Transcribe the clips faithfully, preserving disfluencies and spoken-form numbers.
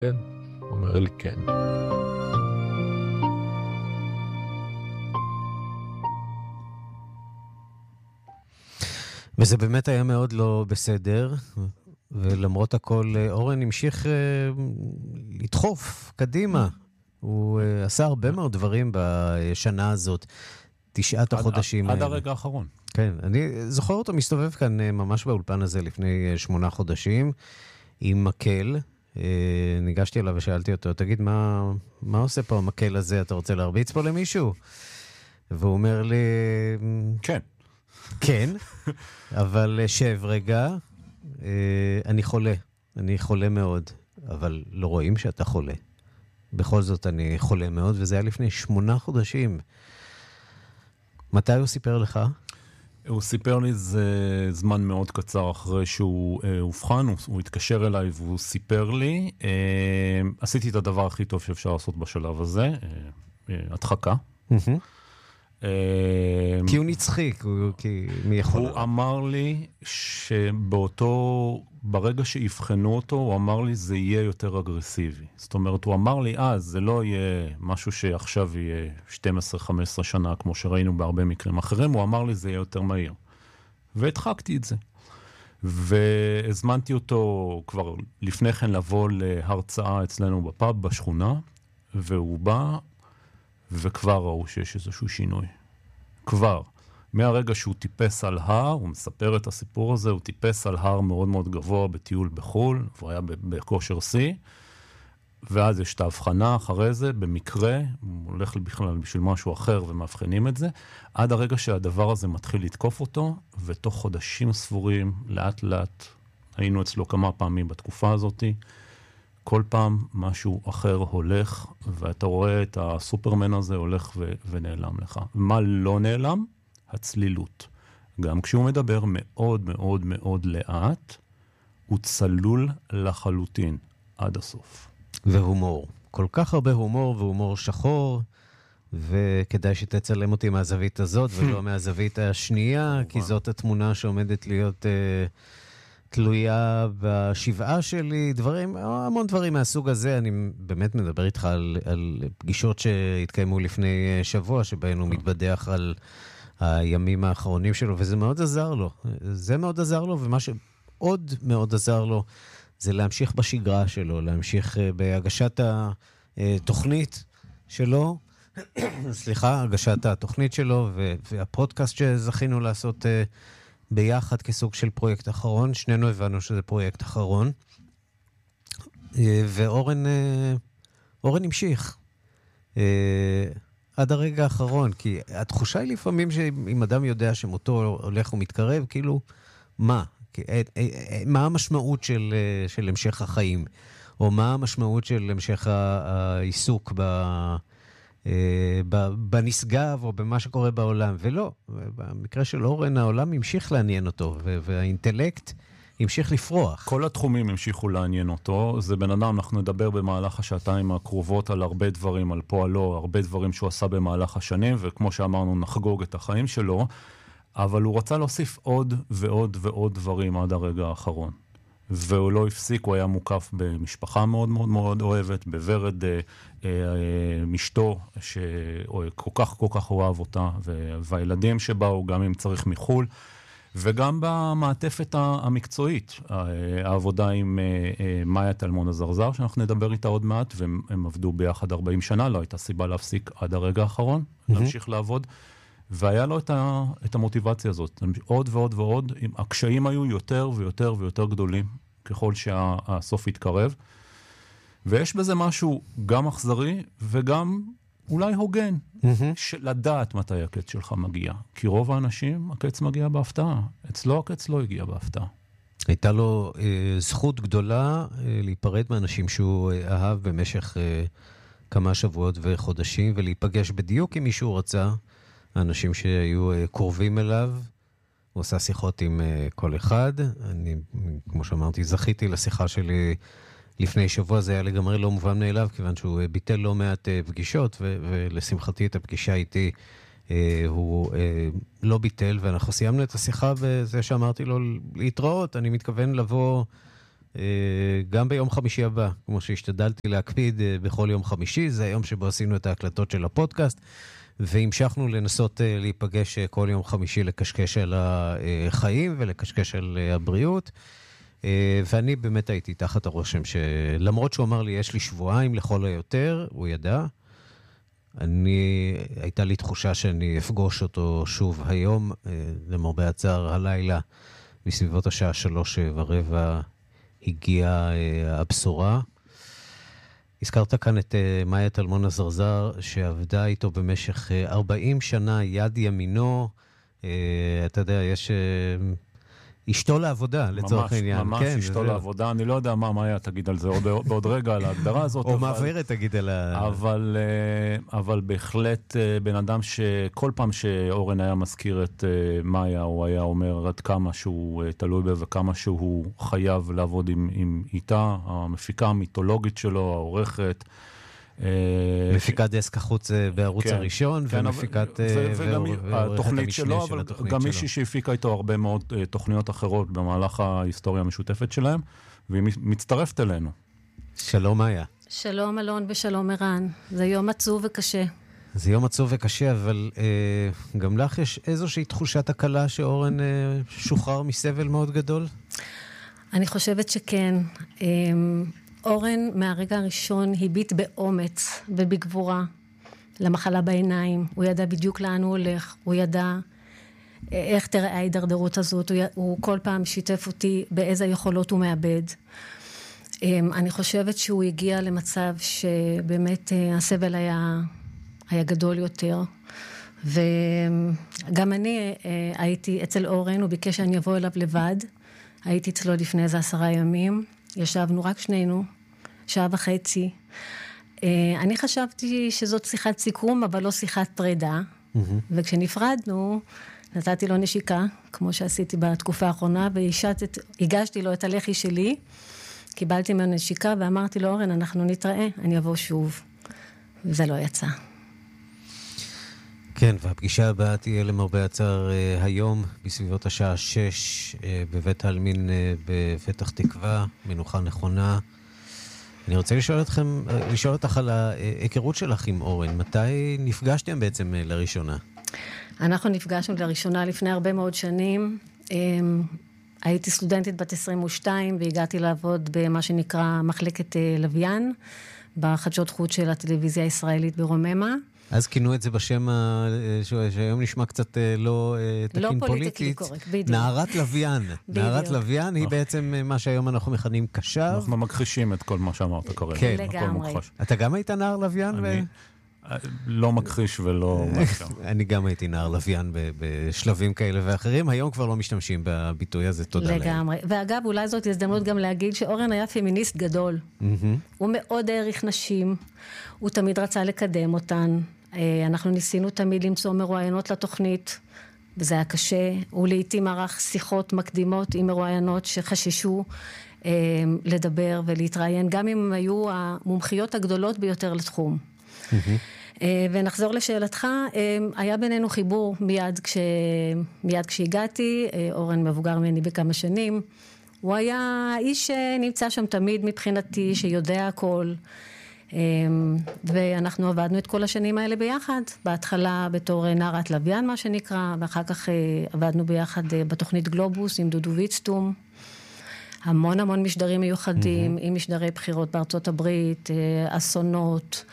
כן, אומר לי כן. וזה באמת היה מאוד לא בסדר, ולמרות הכל אורן המשיך לדחוף קדימה. הוא עשה הרבה מאוד דברים בשנה הזאת, תשעת החודשים. עד הרגע האחרון. כן, אני זוכר אותו מסתובב כאן ממש באולפן הזה לפני שמונה חודשים, עם מקל. ניגשתי אליו ושאלתי אותו, תגיד, מה, מה עושה פה המקל הזה? אתה רוצה להרביץ פה למישהו? והוא אומר לי, כן. כן, אבל שב רגע, אני חולה, אני חולה מאוד, אבל לא רואים שאתה חולה. בכל זאת אני חולה מאוד, וזה היה לפני שמונה חודשים. מתי הוא סיפר לך? הוא סיפר לי זה זמן מאוד קצר אחרי שהוא אה, הובחן, הוא, הוא התקשר אליי והוא סיפר לי, אה, עשיתי את הדבר הכי טוב שאפשר לעשות בשלב הזה, אה, אה, הדחקה. כי הוא נצחי, כי מי יכול... הוא אמר לי שבאותו, ברגע שיבחנו אותו, הוא אמר לי זה יהיה יותר אגרסיבי. זאת אומרת, הוא אמר לי, אז זה לא יהיה משהו שעכשיו יהיה שתים עשרה חמש עשרה שנה, כמו שראינו בהרבה מקרים אחרים, הוא אמר לי זה יהיה יותר מהיר. והדחקתי את זה. והזמנתי אותו כבר לפני כן לבוא להרצאה אצלנו בפאב בשכונה, והוא בא, וכבר ראו שיש איזשהו שינוי. כבר. מהרגע שהוא טיפס על הר, הוא מספר את הסיפור הזה, הוא טיפס על הר מאוד מאוד גבוה בטיול בחול, והוא היה בכושר שיא, ואז יש את ההבחנה אחרי זה, במקרה, הוא הולך בכלל בשביל משהו אחר ומאבחנים את זה, עד הרגע שהדבר הזה מתחיל לתקוף אותו, ותוך חודשים ספורים, לאט לאט, היינו אצלו כמה פעמים בתקופה הזאת, כל פעם משהו אחר הולך, ואתה רואה את הסופרמן הזה הולך ו- ונעלם לך. מה לא נעלם? הצלילות. גם כשהוא מדבר מאוד מאוד מאוד לאט, הוא צלול לחלוטין עד הסוף. והומור. כל כך הרבה הומור והומור שחור, וכדאי שתצלם אותי מהזווית הזאת ולא מהזווית השנייה, כי זאת התמונה שעומדת להיות... תלויה בשבעה שלי, דברים, המון דברים מהסוג הזה. אני באמת מדבר איתך על, על פגישות שהתקיימו לפני שבוע, שבהן הוא מתבדח על הימים האחרונים שלו, וזה מאוד עזר לו. זה מאוד עזר לו, ומה שעוד מאוד עזר לו, זה להמשיך בשגרה שלו, להמשיך בהגשת התוכנית שלו, סליחה, הגשת התוכנית שלו, והפודקאסט שזכינו לעשות ביחד כסוג של פרויקט אחרון. שנינו הבנו שזה פרויקט אחרון. ואורן אורן המשיך עד הרגע האחרון, כי התחושה היא לפעמים שאם אדם יודע שמותו הולך ומתקרב, כאילו, מה? מה המשמעות של, של המשך החיים? או מה המשמעות של המשך העיסוק ב... בנסגב או במה שקורה בעולם, ולא, במקרה של אורן העולם המשיך לעניין אותו, והאינטלקט המשיך לפרוח. כל התחומים המשיכו לעניין אותו, זה בן אדם, אנחנו נדבר במהלך השעתיים הקרובות על הרבה דברים, על פועלו, הרבה דברים שהוא עשה במהלך השנים, וכמו שאמרנו נחגוג את החיים שלו, אבל הוא רצה להוסיף עוד ועוד ועוד דברים עד הרגע האחרון. והוא לא הפסיק, הוא היה מוקף במשפחה מאוד מאוד מאוד אוהבת, בוורד אה, אה, משתו, שכל כך כל כך אוהב אותה, והילדים שבאו, גם אם צריך מחול, וגם במעטפת המקצועית, העבודה עם מאיה טלמון הזרזר, שאנחנו נדבר איתה עוד מעט, והם עבדו ביחד ארבעים שנה, לא הייתה סיבה להפסיק עד הרגע האחרון, mm-hmm. להמשיך לעבוד, והיה לו את, ה, את המוטיבציה הזאת, עוד ועוד ועוד, הקשיים היו יותר ויותר ויותר גדולים, ככל שהסוף התקרב, ויש בזה משהו גם אכזרי, וגם אולי הוגן, mm-hmm. לדעת מתי הקץ שלך מגיע, כי רוב האנשים הקץ מגיע בהפתעה, אצלו הקץ לא הגיע בהפתעה. הייתה לו אה, זכות גדולה אה, להיפרד מאנשים שהוא אה, אהב במשך אה, כמה שבועות וחודשים, ולהיפגש בדיוק עם מי שהוא רצה, האנשים שהיו uh, קרובים אליו. הוא עושה שיחות עם uh, כל אחד. אני, כמו שאמרתי, זכיתי לשיחה שלי לפני שבוע, זה היה לגמרי לא מובן מאליו, כיוון שהוא uh, ביטל לא מעט uh, פגישות, ו- ולשמחתי את הפגישה איתי uh, הוא uh, לא ביטל, ואנחנו סיימנו את השיחה בזה שאמרתי לו להתראות, אני מתכוון לבוא גם ביום חמישי הבא, כמו שהשתדלתי להקפיד בכל יום חמישי, זה היום שבו עשינו את ההקלטות של הפודקאסט, והמשכנו לנסות להיפגש כל יום חמישי לקשקש על החיים ולקשקש על הבריאות, ואני באמת הייתי תחת הרושם שלמרות שהוא אמר לי יש לי שבועיים לכל היותר, הוא ידע, אני, הייתה לי תחושה שאני אפגוש אותו שוב היום, למרבה הצער הלילה, בסביבות השעה שלוש ורבע הגיעה הבשורה. הזכרת כאן את מאיה טלמון הזרזר, שעבדה איתו במשך ארבעים שנה, יד ימינו. אתה יודע, יש אשתו לעבודה, לצורך העניין. ממש, ממש אשתו לעבודה. אני לא יודע מה מאיה תגיד על זה בעוד רגע, על ההגדרה הזאת. או מעברת תגיד על ה... אבל, אבל בהחלט בן אדם שכל פעם שאורן היה מזכיר את מאיה, הוא היה אומר עד כמה שהוא תלוי בה וכמה שהוא חייב לעבוד עם, עם איתה, המפיקה המיתולוגית שלו, העורכת. מפיקת דסק החוץ בערוץ הראשון, ומפיקת התוכנית שלו, אבל גם מישהי שהפיקה איתו הרבה מאוד תוכניות אחרות במהלך ההיסטוריה המשותפת שלהם, והיא מצטרפת אלינו. שלום מאיה. שלום אלון ושלום ערן. זה יום עצוב וקשה. זה יום עצוב וקשה, אבל גם לך יש איזושהי תחושת הקלה שאורן שוחרר מסבל מאוד גדול? אני חושבת שכן. אורן מהרגע הראשון הביט באומץ ובגבורה למחלה בעיניים. הוא ידע בדיוק לאן הוא הולך, הוא ידע איך תראה ההידרדרות הזאת, הוא, הוא כל פעם שיתף אותי באיזה יכולות הוא מאבד. אני חושבת שהוא הגיע למצב שבאמת הסבל היה, היה גדול יותר, וגם אני הייתי אצל אורן, הוא ביקש שאני אבוא אליו לבד, הייתי אצלו לפני איזה עשרה ימים, ישבנו רק שנינו, שעה וחצי. אני חשבתי שזאת שיחת סיכום, אבל לא שיחת פרידה. Mm-hmm. וכשנפרדנו, נתתי לו נשיקה, כמו שעשיתי בתקופה האחרונה, והגשתי לו את הלחי שלי, קיבלתי ממנו נשיקה, ואמרתי לו, אורן, אנחנו נתראה, אני אבוא שוב. וזה לא יצא. כן, והפגישה הבאה תהיה למרבה הצער היום, בסביבות השעה שש, בבית העלמין בפתח תקווה, מנוחה נכונה. אני רוצה לשאול אתכם, לשאול אותך על ההיכרות שלך עם אורן. מתי נפגשתם בעצם לראשונה? אנחנו נפגשנו לראשונה לפני הרבה מאוד שנים. הייתי סטודנטית בת עשרים ושתיים, והגעתי לעבוד במה שנקרא מחלקת לוויין, בחדשות חוץ של הטלוויזיה הישראלית ברוממה. אז כינו את זה בשם שהיום נשמע קצת לא תקין פוליטית. נערת לוויין. נערת לוויין היא בעצם מה שהיום אנחנו מכנים קשב. אנחנו מכחישים את כל מה שאמרת כרגע. כן, לגמרי. אתה גם היית נער לוויין? לא מכחיש ולא... אני גם הייתי נער לוויין בשלבים כאלה ואחרים. היום כבר לא משתמשים בביטוי הזה, תודה להם. לגמרי. ואגב, אולי זאת הזדמנות גם להגיד שאורן היה פמיניסט גדול. הוא מאוד העריך נשים. הוא תמיד רצה לקדם אותן. אנחנו ניסינו תמיד למצוא מרואיינות לתוכנית, וזה היה קשה. הוא לעתים ערך שיחות מקדימות עם מרואיינות שחששו לדבר ולהתראיין, גם אם הם היו המומחיות הגדולות ביותר לתחום. ונחזור לשאלתך, היה בינינו חיבור מיד, כש, מיד כשהגעתי, אורן מבוגר ממני בכמה שנים, הוא היה איש שנמצא שם תמיד מבחינתי, שיודע הכל, ואנחנו עבדנו את כל השנים האלה ביחד, בהתחלה בתור נערת לוויין מה שנקרא, ואחר כך עבדנו ביחד בתוכנית גלובוס עם דודו ויצטום, המון המון משדרים מיוחדים, עם משדרי בחירות בארצות הברית, אסונות,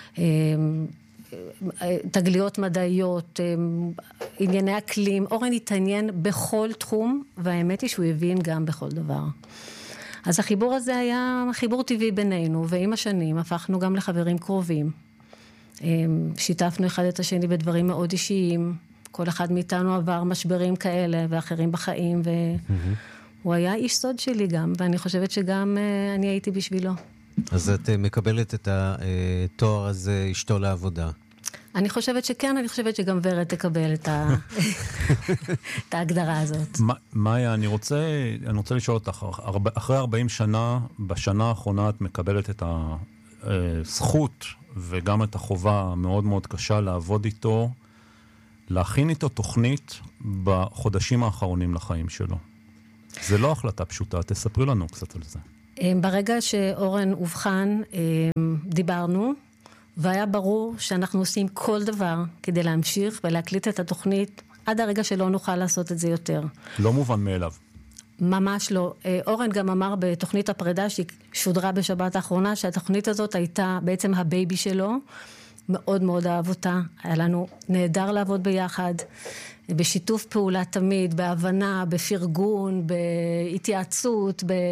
תגליות מדעיות, ענייני אקלים. אורן התעניין בכל תחום, והאמת היא שהוא הבין גם בכל דבר. אז החיבור הזה היה חיבור טבעי בינינו, ועם השנים הפכנו גם לחברים קרובים. שיתפנו אחד את השני בדברים מאוד אישיים, כל אחד מאיתנו עבר משברים כאלה ואחרים בחיים, והוא היה איש סוד שלי גם, ואני חושבת שגם אני הייתי בשבילו. אז את מקבלת את התואר הזה אשתו לעבודה? אני חושבת שכן, אני חושבת שגם ורד תקבל את, ה... את ההגדרה הזאת. מאיה, אני רוצה, אני רוצה לשאול אותך, אחרי ארבעים שנה, בשנה האחרונה את מקבלת את הזכות וגם את החובה המאוד מאוד קשה לעבוד איתו, להכין איתו תוכנית בחודשים האחרונים לחיים שלו. זה לא החלטה פשוטה, תספרי לנו קצת על זה. ברגע שאורן הובחן, דיברנו, והיה ברור שאנחנו עושים כל דבר כדי להמשיך ולהקליט את התוכנית, עד הרגע שלא נוכל לעשות את זה יותר. לא מובן מאליו. ממש לא. אורן גם אמר בתוכנית הפרידה שהיא שודרה בשבת האחרונה, שהתוכנית הזאת הייתה בעצם הבייבי שלו, מאוד מאוד אהב אותה, היה לנו נהדר לעבוד ביחד, בשיתוף פעולה תמיד, בהבנה, בפרגון, בהתייעצות, ב...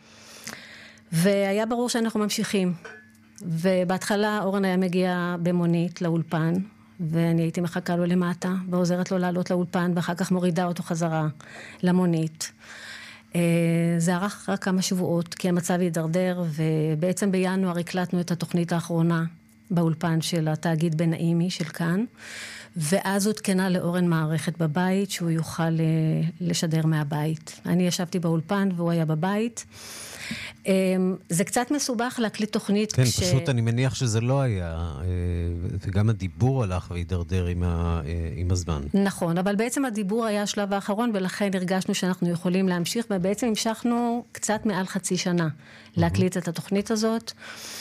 והיה ברור שאנחנו ממשיכים. ובהתחלה אורן היה מגיע במונית לאולפן, ואני הייתי מחכה לו למטה, ועוזרת לו לעלות לאולפן, ואחר כך מורידה אותו חזרה למונית. זה ערך רק כמה שבועות, כי המצב יידרדר, ובעצם בינואר הקלטנו את התוכנית האחרונה באולפן של התאגיד בן נעימי של כאן, ואז הותקנה לאורן מערכת בבית, שהוא יוכל לשדר מהבית. אני ישבתי באולפן והוא היה בבית. זה קצת מסובך להקליט תוכנית. כן, כש... פשוט אני מניח שזה לא היה, וגם הדיבור הלך והידרדר עם, ה... עם הזמן. נכון, אבל בעצם הדיבור היה השלב האחרון, ולכן הרגשנו שאנחנו יכולים להמשיך, ובעצם המשכנו קצת מעל חצי שנה להקליט את התוכנית הזאת.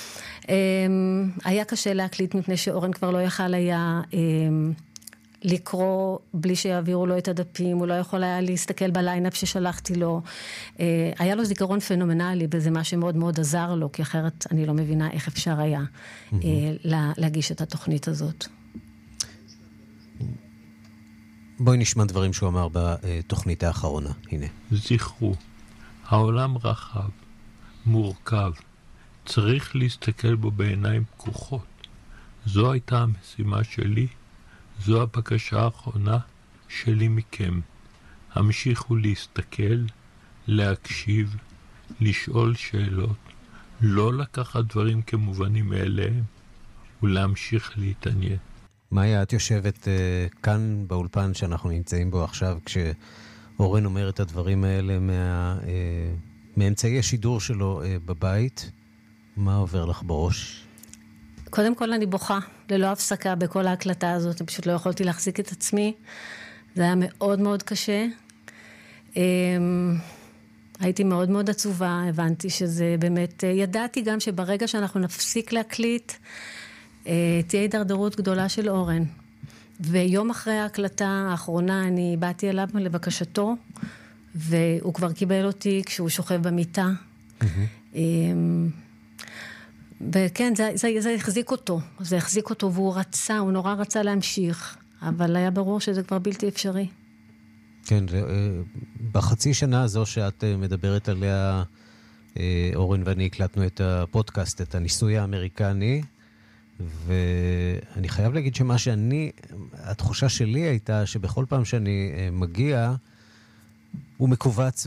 היה קשה להקליט מפני שאורן כבר לא יכל היה לקרוא בלי שיעבירו לו את הדפים, הוא לא יכול היה להסתכל בליינאפ ששלחתי לו. היה לו זיכרון פנומנלי, וזה מה שמאוד מאוד עזר לו, כי אחרת אני לא מבינה איך אפשר היה להגיש את התוכנית הזאת. בואי נשמע דברים שהוא אמר בתוכנית האחרונה. הנה. זכרו, העולם רחב, מורכב, צריך להסתכל בו בעיניים פקוחות. זו הייתה המשימה שלי, זו הבקשה האחרונה שלי מכם. המשיכו להסתכל, להקשיב, לשאול שאלות, לא לקחת דברים כמובנים מאליהם, ולהמשיך להתעניין. מאיה, את יושבת uh, כאן באולפן שאנחנו נמצאים בו עכשיו, כשאורן אומר את הדברים האלה מה, uh, מאמצעי השידור שלו uh, בבית, מה עובר לך בראש? קודם כל אני בוכה, ללא הפסקה בכל ההקלטה הזאת, אני פשוט לא יכולתי להחזיק את עצמי, זה היה מאוד מאוד קשה. הייתי מאוד מאוד עצובה, הבנתי שזה באמת, ידעתי גם שברגע שאנחנו נפסיק להקליט, תהיה הידרדרות גדולה של אורן. ויום אחרי ההקלטה האחרונה אני באתי אליו לבקשתו, והוא כבר קיבל אותי כשהוא שוכב במיטה. וכן, זה, זה, זה החזיק אותו, זה החזיק אותו, והוא רצה, הוא נורא רצה להמשיך, אבל היה ברור שזה כבר בלתי אפשרי. כן, בחצי שנה הזו שאת מדברת עליה, אורן ואני הקלטנו את הפודקאסט, את הניסוי האמריקני, ואני חייב להגיד שמה שאני, התחושה שלי הייתה שבכל פעם שאני מגיע, הוא מקובץ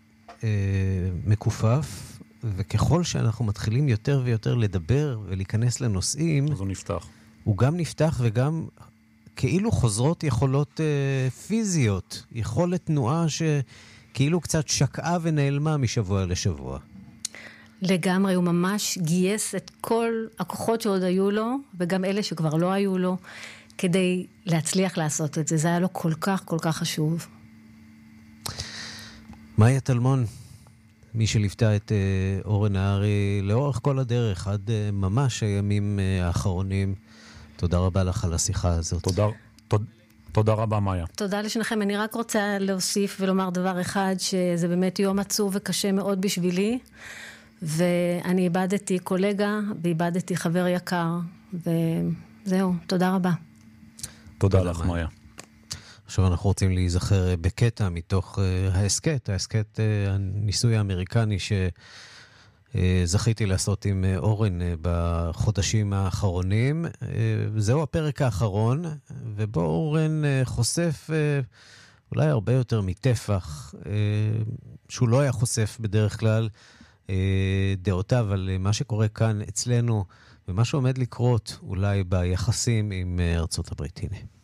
ומקופף, וככל שאנחנו מתחילים יותר ויותר לדבר ולהיכנס לנושאים, אז הוא נפתח. הוא גם נפתח וגם כאילו חוזרות יכולות אה, פיזיות, יכולת תנועה שכאילו קצת שקעה ונעלמה משבוע לשבוע. לגמרי, הוא ממש גייס את כל הכוחות שעוד היו לו, וגם אלה שכבר לא היו לו, כדי להצליח לעשות את זה. זה היה לו כל כך, כל כך חשוב. מאיה טלמון, מי שליוותה את אה, אורן נהרי לאורך כל הדרך, עד אה, ממש הימים אה, האחרונים, תודה רבה לך על השיחה הזאת. תודה, תודה, תודה רבה, מאיה. תודה לשניכם. אני רק רוצה להוסיף ולומר דבר אחד, שזה באמת יום עצוב וקשה מאוד בשבילי, ואני איבדתי קולגה, ואיבדתי חבר יקר, וזהו, תודה רבה. תודה לך, מאיה. עכשיו אנחנו רוצים להיזכר בקטע מתוך העסקת, העסקת הניסוי האמריקני שזכיתי לעשות עם אורן בחודשים האחרונים. זהו הפרק האחרון, ובו אורן חושף אולי הרבה יותר מטפח, שהוא לא היה חושף בדרך כלל, דעותיו על מה שקורה כאן אצלנו, ומה שעומד לקרות אולי ביחסים עם ארצות הברית. הנה.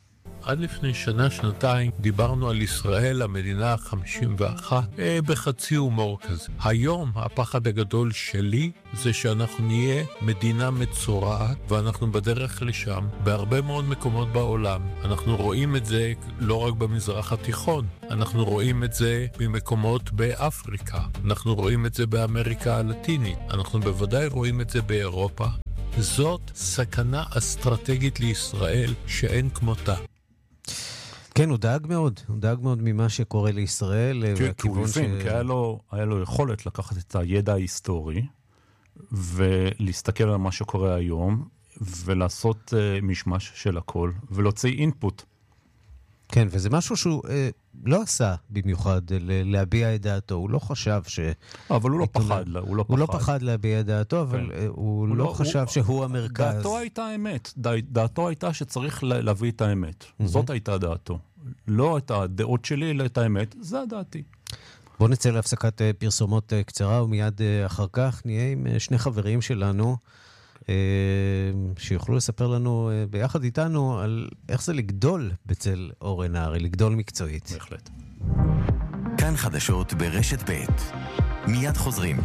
עד לפני שנה, שנתיים, דיברנו על ישראל, המדינה ה-חמישים ואחת, אה, בחצי הומור כזה. היום, הפחד הגדול שלי זה שאנחנו נהיה מדינה מצורעת, ואנחנו בדרך לשם, בהרבה מאוד מקומות בעולם. אנחנו רואים את זה לא רק במזרח התיכון, אנחנו רואים את זה במקומות באפריקה, אנחנו רואים את זה באמריקה הלטינית, אנחנו בוודאי רואים את זה באירופה. זאת סכנה אסטרטגית לישראל שאין כמותה. כן, הוא דאג מאוד, הוא דאג מאוד ממה שקורה לישראל. כי הוא הבין, כי היה לו, היה לו יכולת לקחת את הידע ההיסטורי, ולהסתכל על מה שקורה היום, ולעשות uh, משמש של הכל, ולהוציא אינפוט. כן, וזה משהו שהוא אה, לא עשה במיוחד להביע את דעתו. הוא לא חשב ש... אבל הוא לא פחד. הוא לא הוא לא פחד להביע את דעתו, אבל כן. הוא, הוא לא, לא חשב הוא... שהוא המרכז. דעתו הייתה האמת. דעתו הייתה שצריך להביא את האמת. Mm-hmm. זאת הייתה דעתו. לא את הדעות שלי, אלא את האמת. זה דעתי. בואו נצא להפסקת פרסומות קצרה, ומיד אחר כך נהיה עם שני חברים שלנו, שיוכלו לספר לנו ביחד איתנו על איך זה לגדול בצל אורן נהרי, לגדול מקצועית. בהחלט. כאן חדשות ברשת ב' מיד חוזרים.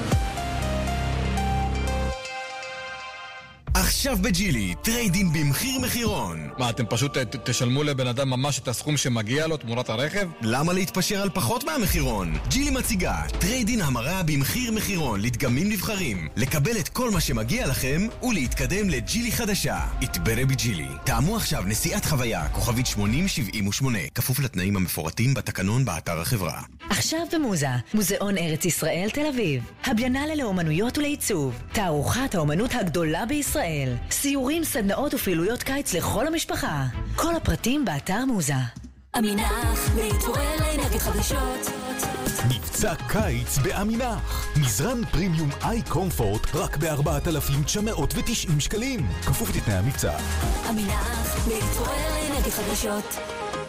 עכשיו בג'ילי, טריידין במחיר מחירון. מה, אתם פשוט ת, תשלמו לבן אדם ממש את הסכום שמגיע לו תמורת הרכב? למה להתפשר על פחות מהמחירון? ג'ילי מציגה טריידין המרה במחיר מחירון לדגמים נבחרים, לקבל את כל מה שמגיע לכם ולהתקדם לג'ילי חדשה. התברא בג'ילי. תאמו עכשיו נסיעת חוויה, כוכבית שמונים שבעים ושמונה, כפוף לתנאים המפורטים בתקנון באתר החברה. עכשיו במוזה, מוזיאון ארץ ישראל תל אביב, הביאנלה לאומנויות ולעיצוב, תערוכת האומנות הגדולה בישראל, סיורים, סדנאות ופעילויות קיץ לכל המשפחה. כל הפרטים באתר מוזה. אמינח, להתעורר לאנרגיות חדשות. מבצע קיץ באמינח. מזרן פרימיום איי קומפורט רק ב-ארבעת אלפים תשע מאות ותשעים שקלים. כפוף לתנאי המבצע. אמינח, להתעורר לאנרגיות חדשות.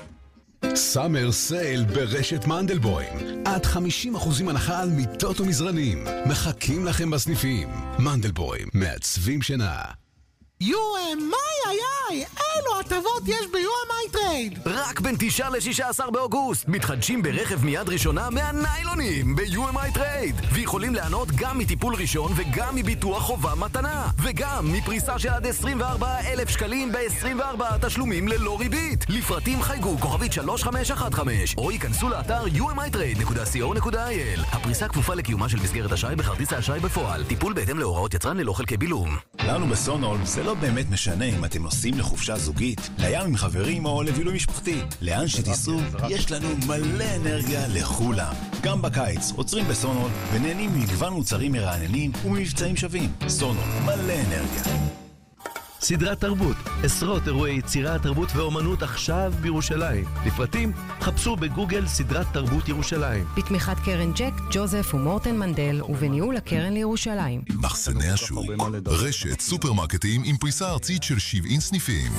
סאמר סייל ברשת מנדלבוים. עד חמישים אחוזים הנחה על מיטות ומזרנים. מחכים לכם בסניפים. מנדלבוים, מעצבים שינה. יואם, מאי, איי, איי, אילו הטבות יש ביואם טרייד. רק בין תשעה ל-שישה עשר באוגוסט מתחדשים ברכב מיד ראשונה מהניילונים ביואם טרייד, ויכולים לענות גם מטיפול ראשון וגם מביטוח חובה מתנה, וגם מפריסה של עד עשרים וארבעה אלף שקלים ב-עשרים וארבעה תשלומים ללא ריבית. לפרטים חייגו כוכבית שלוש חמש אחת חמש או ייכנסו לאתר יו אם איי טרייד נקודה סי או נקודה איי אל. הפריסה כפופה לקיומה של מסגרת אשראי בכרטיס האשראי בפועל. טיפול בהתאם להוראות יצרן ללא חלקי בילום. לנו בסונול זה לא באמת משנה אם אתם נוסעים לחופשה זוגית, לים עם חברים או לבילוי משפחתי. לאן שתיסעו, יש לנו מלא אנרגיה לכולם. גם בקיץ עוצרים בסונול ונהנים ממגוון מוצרים מרעננים וממבצעים שווים. סונול, מלא אנרגיה. סדרת תרבות, עשרות אירועי יצירה, תרבות ואומנות עכשיו בירושלים. לפרטים, חפשו בגוגל סדרת תרבות ירושלים. בתמיכת קרן ג'ק, ג'וזף ומורטן מנדל, ובניהול הקרן לירושלים. מחסני השוק, רשת סופרמרקטים עם פריסה ארצית של שבעים סניפים.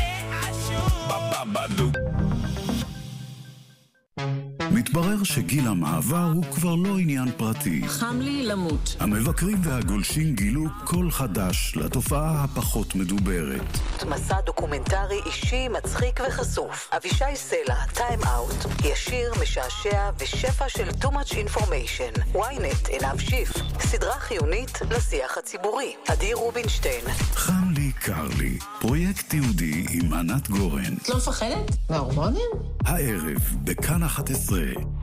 מתברר שגיל המעבר הוא כבר לא עניין פרטי. חם לי למות. המבקרים והגולשים גילו קול חדש לתופעה הפחות מדוברת. מסע דוקומנטרי אישי, מצחיק וחשוף. אבישי סלע, טיים אאוט. ישיר, משעשע ושפע של too much information. וויינט, עיניו שיף. סדרה חיונית לשיח הציבורי. עדי רובינשטיין. חם לי, קר לי. פרויקט יהודי עם ענת גורן. את לא מפחדת? מההורמונים? הערב, בכאן אחת עשרה.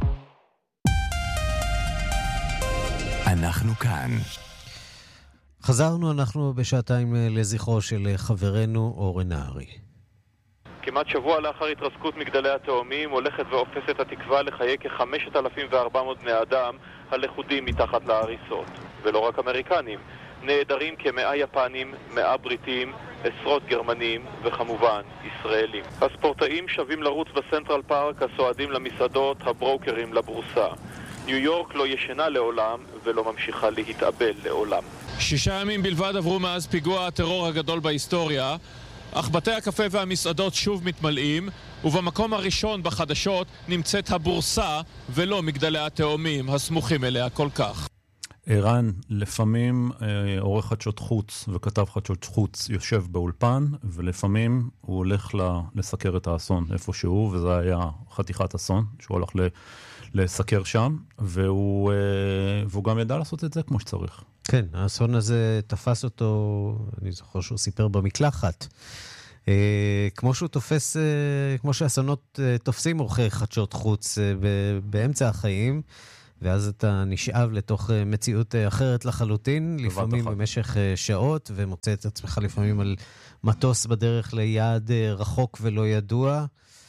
אנחנו כאן. חזרנו אנחנו בשעתיים לזכרו של חברנו אורן נהרי. כמעט שבוע לאחר התרסקות מגדלי התאומים הולכת ואופסת התקווה לחיי כ-חמשת אלפים וארבע מאות בני אדם הלכודים מתחת להריסות. ולא רק אמריקנים, נעדרים כמאה יפנים, מאה בריטים, עשרות גרמנים וכמובן ישראלים. הספורטאים שווים לרוץ בסנטרל פארק, הסועדים למסעדות, הברוקרים לבורסה. ניו יורק לא ישנה לעולם ולא ממשיכה להתאבל לעולם. שישה ימים בלבד עברו מאז פיגוע הטרור הגדול בהיסטוריה, אך בתי הקפה והמסעדות שוב מתמלאים, ובמקום הראשון בחדשות נמצאת הבורסה ולא מגדלי התאומים הסמוכים אליה כל כך. ערן, לפעמים אה, עורך חדשות חוץ וכתב חדשות חוץ יושב באולפן, ולפעמים הוא הולך לסקר את האסון איפשהו, וזה היה חתיכת אסון, שהוא הולך ל... לסקר שם, והוא, והוא גם ידע לעשות את זה כמו שצריך. כן, האסון הזה תפס אותו, אני זוכר שהוא סיפר במקלחת. כמו שהוא תופס, כמו שהאסונות תופסים עורכי חדשות חוץ באמצע החיים, ואז אתה נשאב לתוך מציאות אחרת לחלוטין, לפעמים במשך שעות, ומוצא את עצמך לפעמים על מטוס בדרך ליעד רחוק ולא ידוע.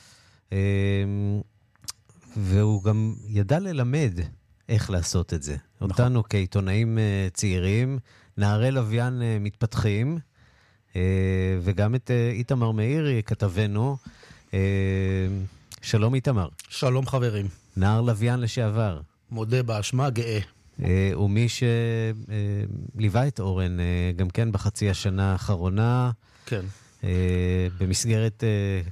והוא גם ידע ללמד איך לעשות את זה. נכון. אותנו כעיתונאים צעירים, נערי לוויין מתפתחים, וגם את איתמר מאירי כתבנו. שלום איתמר. שלום חברים. נער לוויין לשעבר. מודה באשמה, גאה. ומי שליווה את אורן גם כן בחצי השנה האחרונה. כן. במסגרת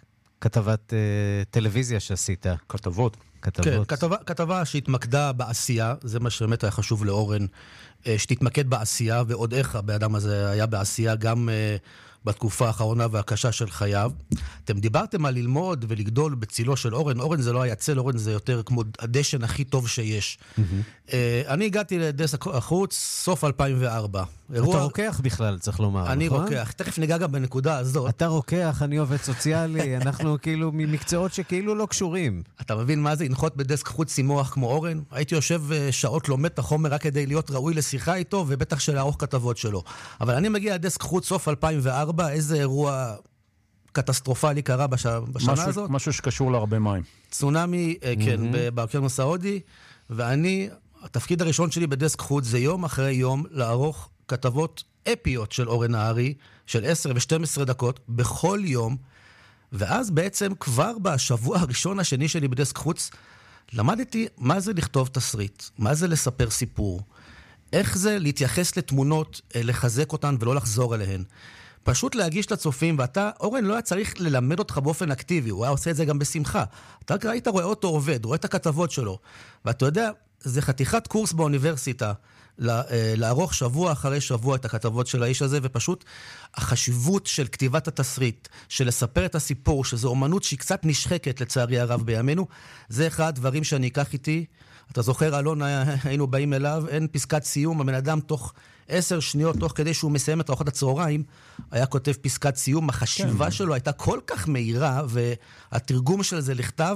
כתבת טלוויזיה שעשית. כתבות. כתבות. כן, כתבה, כתבה שהתמקדה בעשייה, זה מה שבאמת היה חשוב לאורן, שתתמקד בעשייה, ועוד איך הבאדם הזה היה בעשייה גם בתקופה האחרונה והקשה של חייו. אתם דיברתם על ללמוד ולגדול בצילו של אורן. אורן זה לא היה צל, אורן זה יותר כמו הדשן הכי טוב שיש. Mm-hmm. אני הגעתי לדסק החוץ סוף אלפיים וארבע. אירוע... אתה רוקח בכלל, צריך לומר. אני נכון? רוקח. תכף ניגע גם בנקודה הזאת. אתה רוקח, אני עובד סוציאלי, אנחנו כאילו ממקצועות שכאילו לא קשורים. אתה מבין מה זה? לנחות בדסק חוץ שימוח כמו אורן? הייתי יושב שעות לומד את החומר רק כדי להיות ראוי לשיחה איתו, ובטח של הערוך כתבות שלו. אבל אני מגיע לדסק חוץ סוף אלפיים וארבע, איזה אירוע קטסטרופלי קרה בש... בשנה משהו, הזאת. משהו שקשור להרבה מים. צונמי, mm-hmm. כן, באוקיינוס ההודי, ואני, התפקיד הראשון שלי בדסק חוץ זה יום אחרי יום לערוך כתבות אפיות של אורן נהרי, של עשר ושתים עשרה דקות, בכל יום, ואז בעצם כבר בשבוע הראשון השני שלי בדסק חוץ, למדתי מה זה לכתוב תסריט, מה זה לספר סיפור, איך זה להתייחס לתמונות, לחזק אותן ולא לחזור אליהן. פשוט להגיש לצופים, ואתה, אורן לא היה צריך ללמד אותך באופן אקטיבי, הוא היה עושה את זה גם בשמחה. אתה ראית, רואה אותו עובד, רואה את הכתבות שלו, ואתה יודע, זה חתיכת קורס באוניברסיטה, לערוך שבוע אחרי שבוע את הכתבות של האיש הזה, ופשוט החשיבות של כתיבת התסריט, של לספר את הסיפור, שזו אומנות שהיא קצת נשחקת לצערי הרב בימינו, זה אחד הדברים שאני אקח איתי. אתה זוכר, אלון, היינו באים אליו, אין פסקת סיום, הבן אדם תוך עשר שניות, תוך כדי שהוא מסיים את ארוחת הצהריים, היה כותב פסקת סיום, החשיבה כן. שלו הייתה כל כך מהירה, והתרגום של זה לכתב,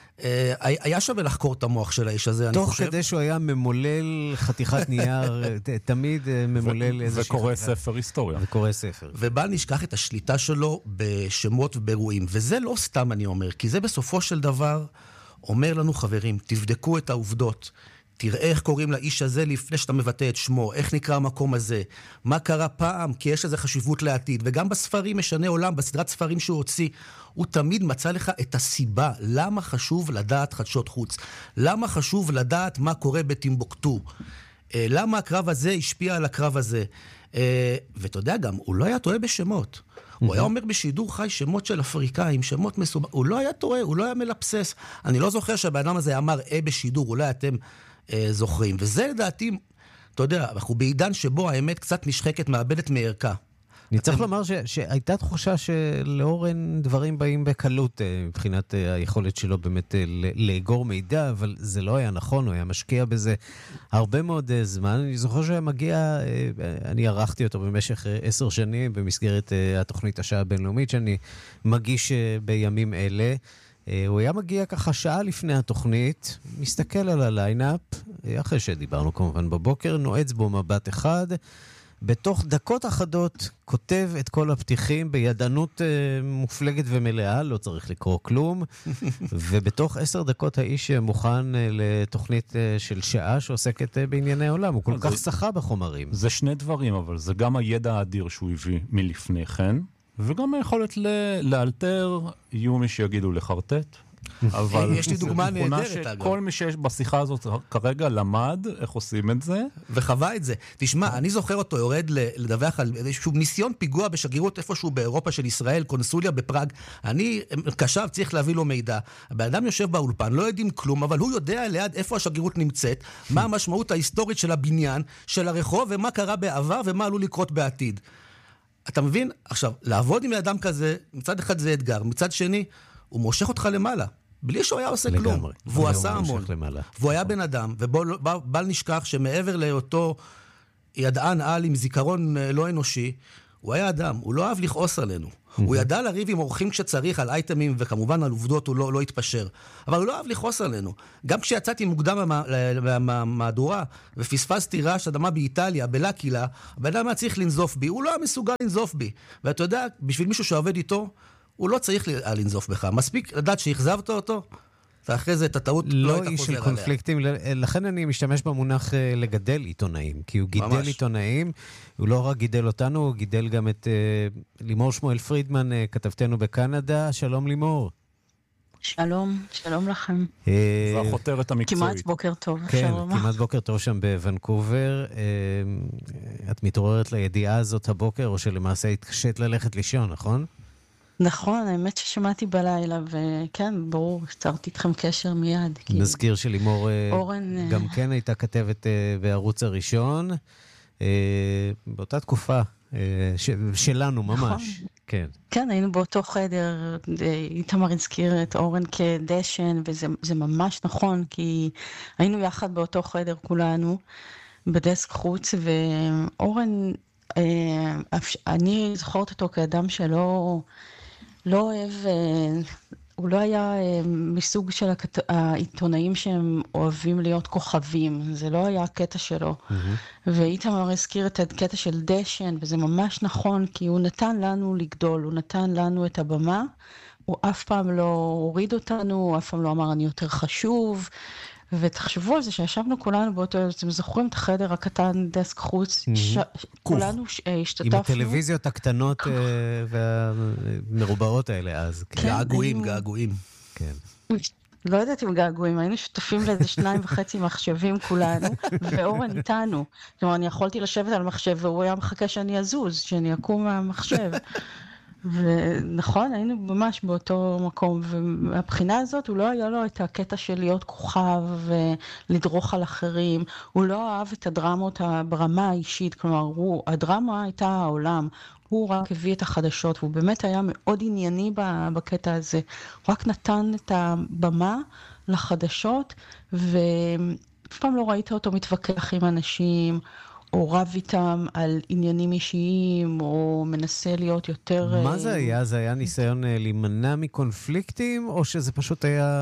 היה שווה לחקור את המוח של האיש הזה, אני חושב. תוך כדי שהוא היה ממולל חתיכת נייר, תמיד ממולל איזושהי... וקורא ספר היסטוריה. וקורא ספר. ובל נשכח את השליטה שלו בשמות ובאירועים, וזה לא סתם אני אומר, כי זה בסופו של דבר אומר לנו חברים, תבדקו את העובדות, תראה איך קוראים לאיש הזה לפני שאתה מבטא את שמו, איך נקרא המקום הזה, מה קרה פעם, כי יש לזה חשיבות לעתיד, וגם בספרים משנה עולם, בסדרת ספרים שהוא הוציא, הוא תמיד מצא לך את הסיבה, למה חשוב לדעת חדשות חוץ, למה חשוב לדעת מה קורה בטימבוקטו, למה הקרב הזה השפיע על הקרב הזה, ואתה יודע גם, הוא לא היה טועה בשמות, הוא היה אומר בשידור חי שמות של אפריקאים, שמות מסובכים, הוא לא היה טועה, הוא לא היה מלפסס, אני לא זוכר שהבאדם הזה אמר אה בשידור, אולי אתם אה, זוכרים, וזה לדעתי, אתה יודע, אנחנו בעידן שבו האמת קצת נשחקת, מאבדת מערכה. אני צריך לומר שהייתה תחושה שלאורן דברים באים בקלות מבחינת היכולת שלו באמת לאגור מידע, אבל זה לא היה נכון, הוא היה משקיע בזה הרבה מאוד זמן. אני זוכר שהיה מגיע, אני ערכתי אותו במשך עשר שנים במסגרת התוכנית השעה הבינלאומית שאני מגיש בימים אלה. הוא היה מגיע ככה שעה לפני התוכנית, מסתכל על הליינאפ, אחרי שדיברנו כמובן בבוקר, נועץ בו מבט אחד, בתוך דקות אחדות כותב את כל הפתיחים בידענות אה, מופלגת ומלאה, לא צריך לקרוא כלום, ובתוך עשר דקות האיש מוכן אה, לתוכנית אה, של שעה שעוסקת אה, בענייני עולם, הוא כל כך זה, שחה בחומרים. זה שני דברים, אבל זה גם הידע האדיר שהוא הביא מלפני כן, וגם היכולת ל- לאלתר, יהיו מי שיגידו לחרטט. אבל יש לי דוגמה נהדרת, אגב. כל מי שיש בשיחה הזאת כרגע למד איך עושים את זה. וחווה את זה. תשמע, אני זוכר אותו יורד לדווח על איזשהו ניסיון פיגוע בשגרירות איפשהו באירופה של ישראל, קונסוליה בפראג. אני קשב, צריך להביא לו מידע. הבן אדם יושב באולפן, לא יודעים כלום, אבל הוא יודע ליד איפה השגרירות נמצאת, מה המשמעות ההיסטורית של הבניין, של הרחוב, ומה קרה בעבר ומה עלול לקרות בעתיד. אתה מבין? עכשיו, לעבוד עם אדם כזה, מצד אחד זה אתגר, מצד שני, הוא מושך אותך למעלה, בלי שהוא היה עושה כלום. והוא עשה המון. והוא היה בן אדם, ובל נשכח שמעבר לאותו ידען על עם זיכרון לא אנושי, הוא היה אדם, הוא לא אהב לכעוס עלינו. הוא ידע לריב עם אורחים כשצריך על אייטמים, וכמובן על עובדות הוא לא, לא התפשר. אבל הוא לא אהב לכעוס עלינו. גם כשיצאתי מוקדם מהמהדורה, ופספסתי רעש אדמה באיטליה, בלקילה, הבן אדם היה צריך לנזוף בי. הוא לא היה מסוגל לנזוף בי. ואתה יודע, בשביל מישהו שעובד איתו, הוא לא צריך לנזוף בך. מספיק לדעת שהחזבת אותו, ואחרי זה את הטעות לא הייתה חוזר עליה. לא איש של קונפליקטים, לכן אני משתמש במונח לגדל עיתונאים, כי הוא גידל ממש. עיתונאים, הוא לא רק גידל אותנו, הוא גידל גם את uh, לימור שמואל פרידמן, uh, כתבתנו בקנדה. שלום לימור. שלום, שלום לכם. זה החותרת המקצועית. כמעט בוקר טוב. כן, כמעט בוקר טוב שם בוונקובר. את מתעוררת לידיעה הזאת הבוקר, או שלמעשה התקשת ללכת לישון, נכון? נכון, האמת ששמעתי בלילה, וכן, ברור, שצרתי איתכם קשר מיד. נזכיר שלימור אורן... גם כן הייתה כתבת בערוץ הראשון, באותה תקופה שלנו ממש. כן. כן, היינו באותו חדר, איתמר הזכיר את אורן כדשן, וזה ממש נכון, כי היינו יחד באותו חדר כולנו, בדסק חוץ, ואורן, אני זוכרת אותו כאדם שלא... לא אוהב, הוא לא היה מסוג של העיתונאים שהם אוהבים להיות כוכבים, זה לא היה הקטע שלו. ואיתמר הזכיר את הקטע של דשן, וזה ממש נכון, כי הוא נתן לנו לגדול, הוא נתן לנו את הבמה, הוא אף פעם לא הוריד אותנו, הוא אף פעם לא אמר אני יותר חשוב, ותחשבו על זה שישבנו כולנו באותו, אתם זוכרים את החדר הקטן, דסק חוץ, כולנו השתתפנו. עם הטלוויזיות הקטנות והמרובעות האלה אז. געגועים, געגועים. לא יודעת אם געגועים, היינו שותפים לאיזה שניים וחצי מחשבים כולנו, ואורן איתנו. כלומר, אני יכולתי לשבת על מחשב, והוא היה מחכה שאני אזוז, שאני אקום מהמחשב. ונכון, היינו ממש באותו מקום, ומהבחינה הזאת הוא לא היה לו את הקטע של להיות כוכב ולדרוך על אחרים, הוא לא אהב את הדרמות ברמה האישית, כלומר, הוא, הדרמה הייתה העולם, הוא רק הביא את החדשות, והוא באמת היה מאוד ענייני בקטע הזה, הוא רק נתן את הבמה לחדשות, ואף פעם לא ראית אותו מתווכח עם אנשים, או רב איתם על עניינים אישיים, או מנסה להיות יותר... מה זה היה? זה היה ניסיון להימנע מקונפליקטים, או שזה פשוט היה...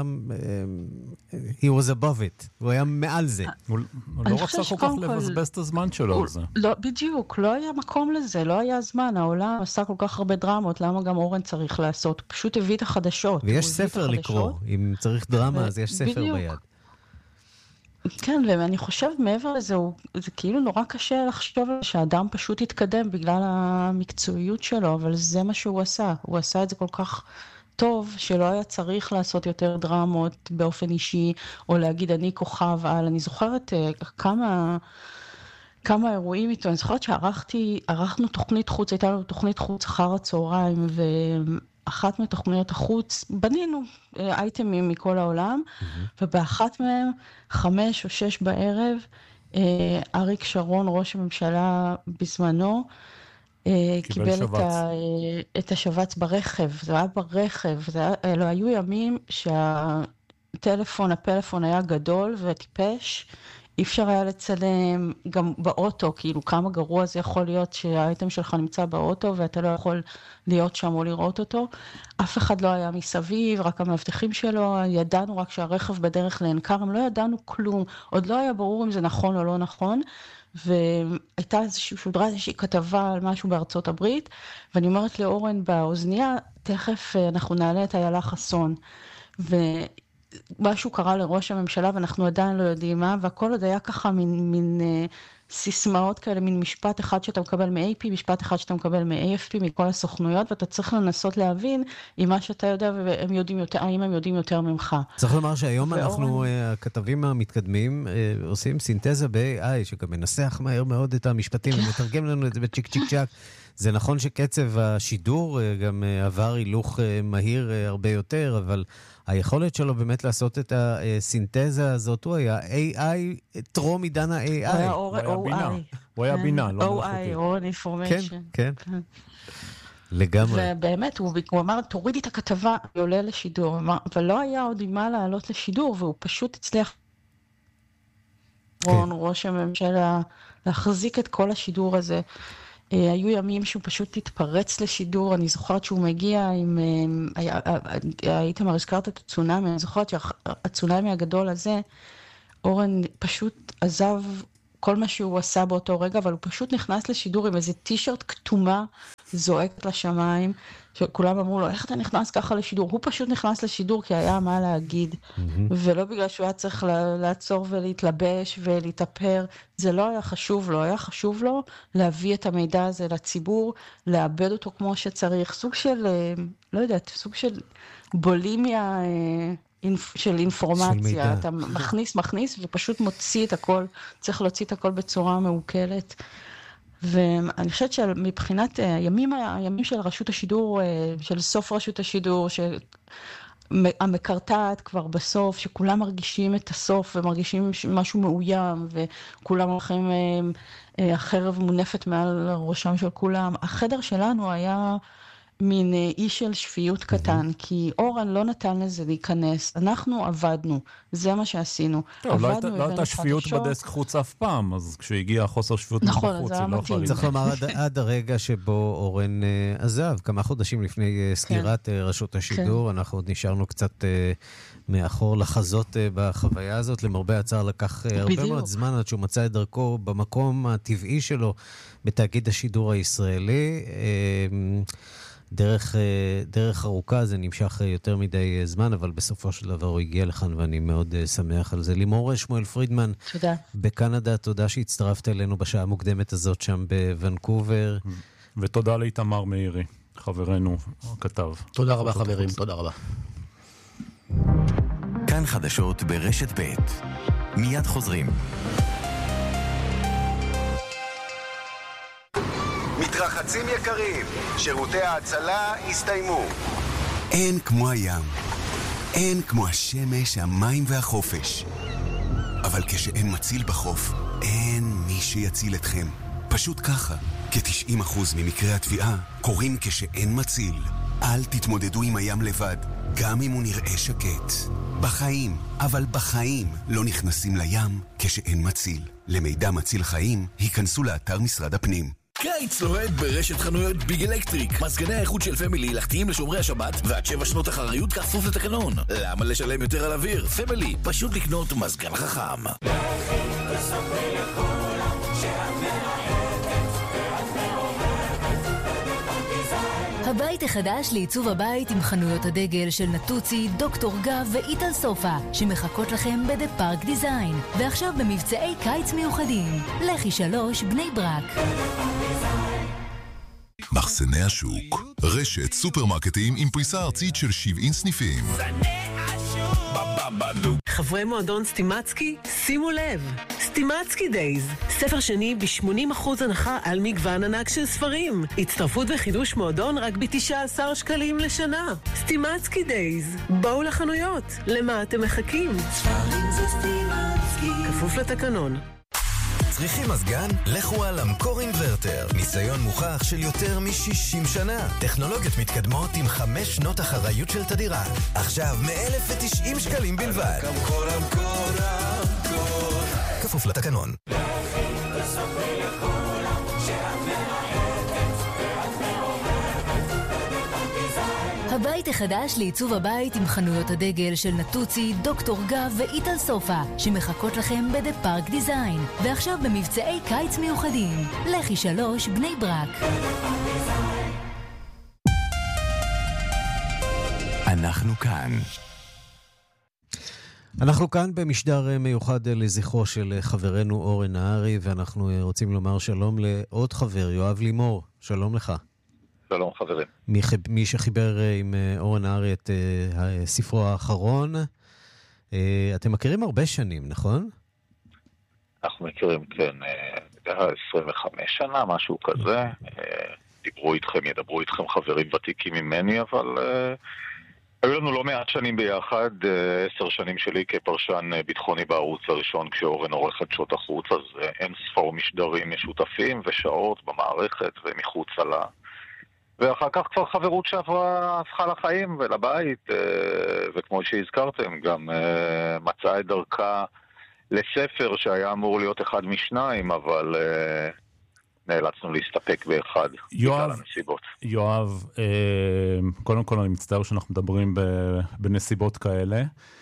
he was above it, הוא היה מעל זה. הוא לא רצה כל כך לבזבז את הזמן שלו על זה. בדיוק, לא היה מקום לזה, לא היה זמן, העולם עשה כל כך הרבה דרמות, למה גם אורן צריך לעשות? הוא פשוט הביא את החדשות. ויש ספר לקרוא, אם צריך דרמה, אז יש ספר ביד. כן, ואני חושבת מעבר לזה, זה כאילו נורא קשה לחשוב שהאדם פשוט יתקדם בגלל המקצועיות שלו, אבל זה מה שהוא עשה. הוא עשה את זה כל כך טוב, שלא היה צריך לעשות יותר דרמות באופן אישי, או להגיד אני כוכב על. אני זוכרת כמה, כמה אירועים איתו. אני זוכרת שערכתי, ערכנו תוכנית חוץ, הייתה לנו תוכנית חוץ אחר הצהריים, ו... אחת מתוכניות החוץ, בנינו אייטמים מכל העולם, ובאחת מהם, חמש או שש בערב, אריק שרון, ראש הממשלה בזמנו, קיבל את, ה, את השבץ ברכב, זה היה ברכב, זה היה, אלו היו ימים שהטלפון, הפלאפון היה גדול וטיפש, אי אפשר היה לצלם גם באוטו, כאילו כמה גרוע זה יכול להיות שהאייטם שלך נמצא באוטו ואתה לא יכול להיות שם או לראות אותו. אף אחד לא היה מסביב, רק המאבטחים שלו, ידענו רק שהרכב בדרך לעין-כרם, לא ידענו כלום, עוד לא היה ברור אם זה נכון או לא נכון, והייתה איזושהי שודרה, איזושהי כתבה על משהו בארצות הברית, ואני אומרת לאורן באוזניה, תכף אנחנו נעלה את איילה חסון, ו... משהו קרה לראש הממשלה, ואנחנו עדיין לא יודעים מה, והכל עוד היה ככה מין, מין סיסמאות כאלה, מין משפט אחד שאתה מקבל מ-איי פי, משפט אחד שאתה מקבל מ-איי אף פי, מכל הסוכנויות, ואתה צריך לנסות להבין אם מה שאתה יודע, והם יודעים יותר, האם הם יודעים יותר ממך. צריך לומר שהיום אנחנו, הכתבים המתקדמים, עושים סינתזה ב-איי איי, שגם מנסח מהר מאוד את המשפטים, ומתרגם לנו את זה בצ'יק צ'יק צ'ק. זה נכון שקצב השידור גם עבר הילוך מהיר הרבה יותר, אבל היכולת שלו באמת לעשות את הסינתזה הזאת, הוא היה איי איי, טרום עידן ה-איי איי. הוא היה בינה. הוא היה בינה, לא או איי, או אינפורמיישן. כן, כן. לגמרי. ובאמת, הוא אמר, תורידי את הכתבה, היא עולה לשידור, ולא היה עוד עם מה לעלות לשידור, והוא פשוט הצליח, ראש הממשלה, להחזיק את כל השידור הזה. היו ימים שהוא פשוט התפרץ לשידור, אני זוכרת שהוא מגיע עם, הייתם הזכרת את הצונאמי, אני זוכרת שהצונאמי הגדול הזה, אורן פשוט עזב כל מה שהוא עשה באותו רגע, אבל הוא פשוט נכנס לשידור עם איזה טישרט כתומה, זועקת לשמיים, שכולם אמרו לו, איך אתה נכנס ככה לשידור? הוא פשוט נכנס לשידור כי היה מה להגיד, ולא בגלל שהוא היה צריך לעצור ולהתלבש ולהתאפר, זה לא היה חשוב לו, היה חשוב לו להביא את המידע הזה לציבור, לאבד אותו כמו שצריך, סוג של, לא יודעת, סוג של בולימיה של אינפורמציה, אתה מכניס, מכניס ופשוט מוציא את הכל, צריך להוציא את הכל בצורה מעוקלת. ואני חושבת שמבחינת הימים, הימים של רשות השידור, של סוף רשות השידור, שהמקרטעת כבר בסוף, שכולם מרגישים את הסוף ומרגישים משהו מאוים, וכולם הולכים, החרב מונפת מעל ראשם של כולם. החדר שלנו היה מין אי של שפיות קטן, כי אורן לא נתן לזה להיכנס. אנחנו עבדנו, זה מה שעשינו. לא הייתה שפיות בדסק חוץ אף פעם, אז כשהגיע החוסר שפיות בחוץ, היא לא יכולה. צריך לומר עד הרגע שבו אורן עזב, כמה חודשים לפני סגירת רשות השידור, אנחנו עוד נשארנו קצת מאחור לחזות בחוויה הזאת, למרבה הצער לקח הרבה מאוד זמן עד שהוא מצא את דרכו במקום הטבעי שלו, בתאגיד השידור הישראלי. דרך, דרך ארוכה, זה נמשך יותר מדי זמן, אבל בסופו של דבר הוא הגיע לכאן, ואני מאוד שמח על זה. לימור שמואל פרידמן, תודה. בקנדה, תודה שהצטרפת אלינו בשעה המוקדמת הזאת שם בוונקובר. ותודה לאיתמר מאירי, חברנו הכתב. תודה רבה חברים, תודה רבה. כאן חדשות ברשת ב' מיד חוזרים. מתרחצים יקרים, שירותי ההצלה הסתיימו. אין כמו הים, אין כמו השמש, המים והחופש. אבל כשאין מציל בחוף, אין מי שיציל אתכם. פשוט ככה, כ-תשעים אחוז ממקרי התביעה קורים כשאין מציל. אל תתמודדו עם הים לבד, גם אם הוא נראה שקט. בחיים, אבל בחיים לא נכנסים לים כשאין מציל. למידע מציל חיים, היכנסו לאתר משרד הפנים. קיץ לוהד ברשת חנויות ביג אלקטריק. מזגני האיכות של פמילי הלכתיים לשומרי השבת ועד שבע שנות אחריות כפוף לתקנון. למה לשלם יותר על אוויר? פמילי, פשוט לקנות מזגן חכם. הבית החדש לעיצוב הבית עם חנויות הדגל של נטוצי, דוקטור גב ואיטל סופה שמחכות לכם בדה פארק דיזיין, ועכשיו במבצעי קיץ מיוחדים. לכי שלוש בני ברק. מחסני השוק, רשת סופרמרקטים עם פריסה ארצית של שבעים סניפים. חברי מועדון סטימצקי, שימו לב, סטימצקי דייז, ספר שני ב-שמונים אחוז הנחה על מגוון ענק של ספרים. הצטרפות וחידוש מועדון רק ב-תשעה עשר שקלים לשנה. סטימצקי דייז, בואו לחנויות, למה אתם מחכים? ספרים זה סטימצקי. כפוף לתקנון. צריכים מזגן? לכו על אמקור אינברטר. ניסיון מוכח של יותר מ-שישים שנה. טכנולוגיות מתקדמות עם חמש שנות אחריות של תדירה. עכשיו מ-אלף ותשעים שקלים בלבד. אמקור, אמקור, אמקור. כפוף לתקנון. הבית החדש לעיצוב הבית עם חנויות הדגל של נטוצי, דוקטור גב ואיטל סופה שמחכות לכם בדה פארק דיזיין, ועכשיו במבצעי קיץ מיוחדים. לכי שלוש בני ברק. אנחנו כאן. אנחנו כאן במשדר מיוחד לזכרו של חברנו אורן נהרי, ואנחנו רוצים לומר שלום לעוד חבר, יואב לימור. שלום לך. שלום חברים. מי, מי שחיבר עם אורן נהרי את ספרו האחרון. אתם מכירים הרבה שנים, נכון? אנחנו מכירים, כן, עשרים וחמש שנה, משהו כזה. דיברו איתכם, ידברו איתכם חברים ותיקים ממני, אבל היו לנו לא מעט שנים ביחד, עשר שנים שלי כפרשן ביטחוני בערוץ הראשון, כשאורן עורך את שעות החוץ, אז אין ספור משדרים משותפים ושעות במערכת ומחוץ לה. ואחר כך כבר חברות שעברה הפכה לחיים ולבית, וכמו שהזכרתם, גם מצאה את דרכה לספר שהיה אמור להיות אחד משניים, אבל נאלצנו להסתפק באחד בגלל הנסיבות. יואב, קודם כל אני מצטער שאנחנו מדברים בנסיבות כאלה.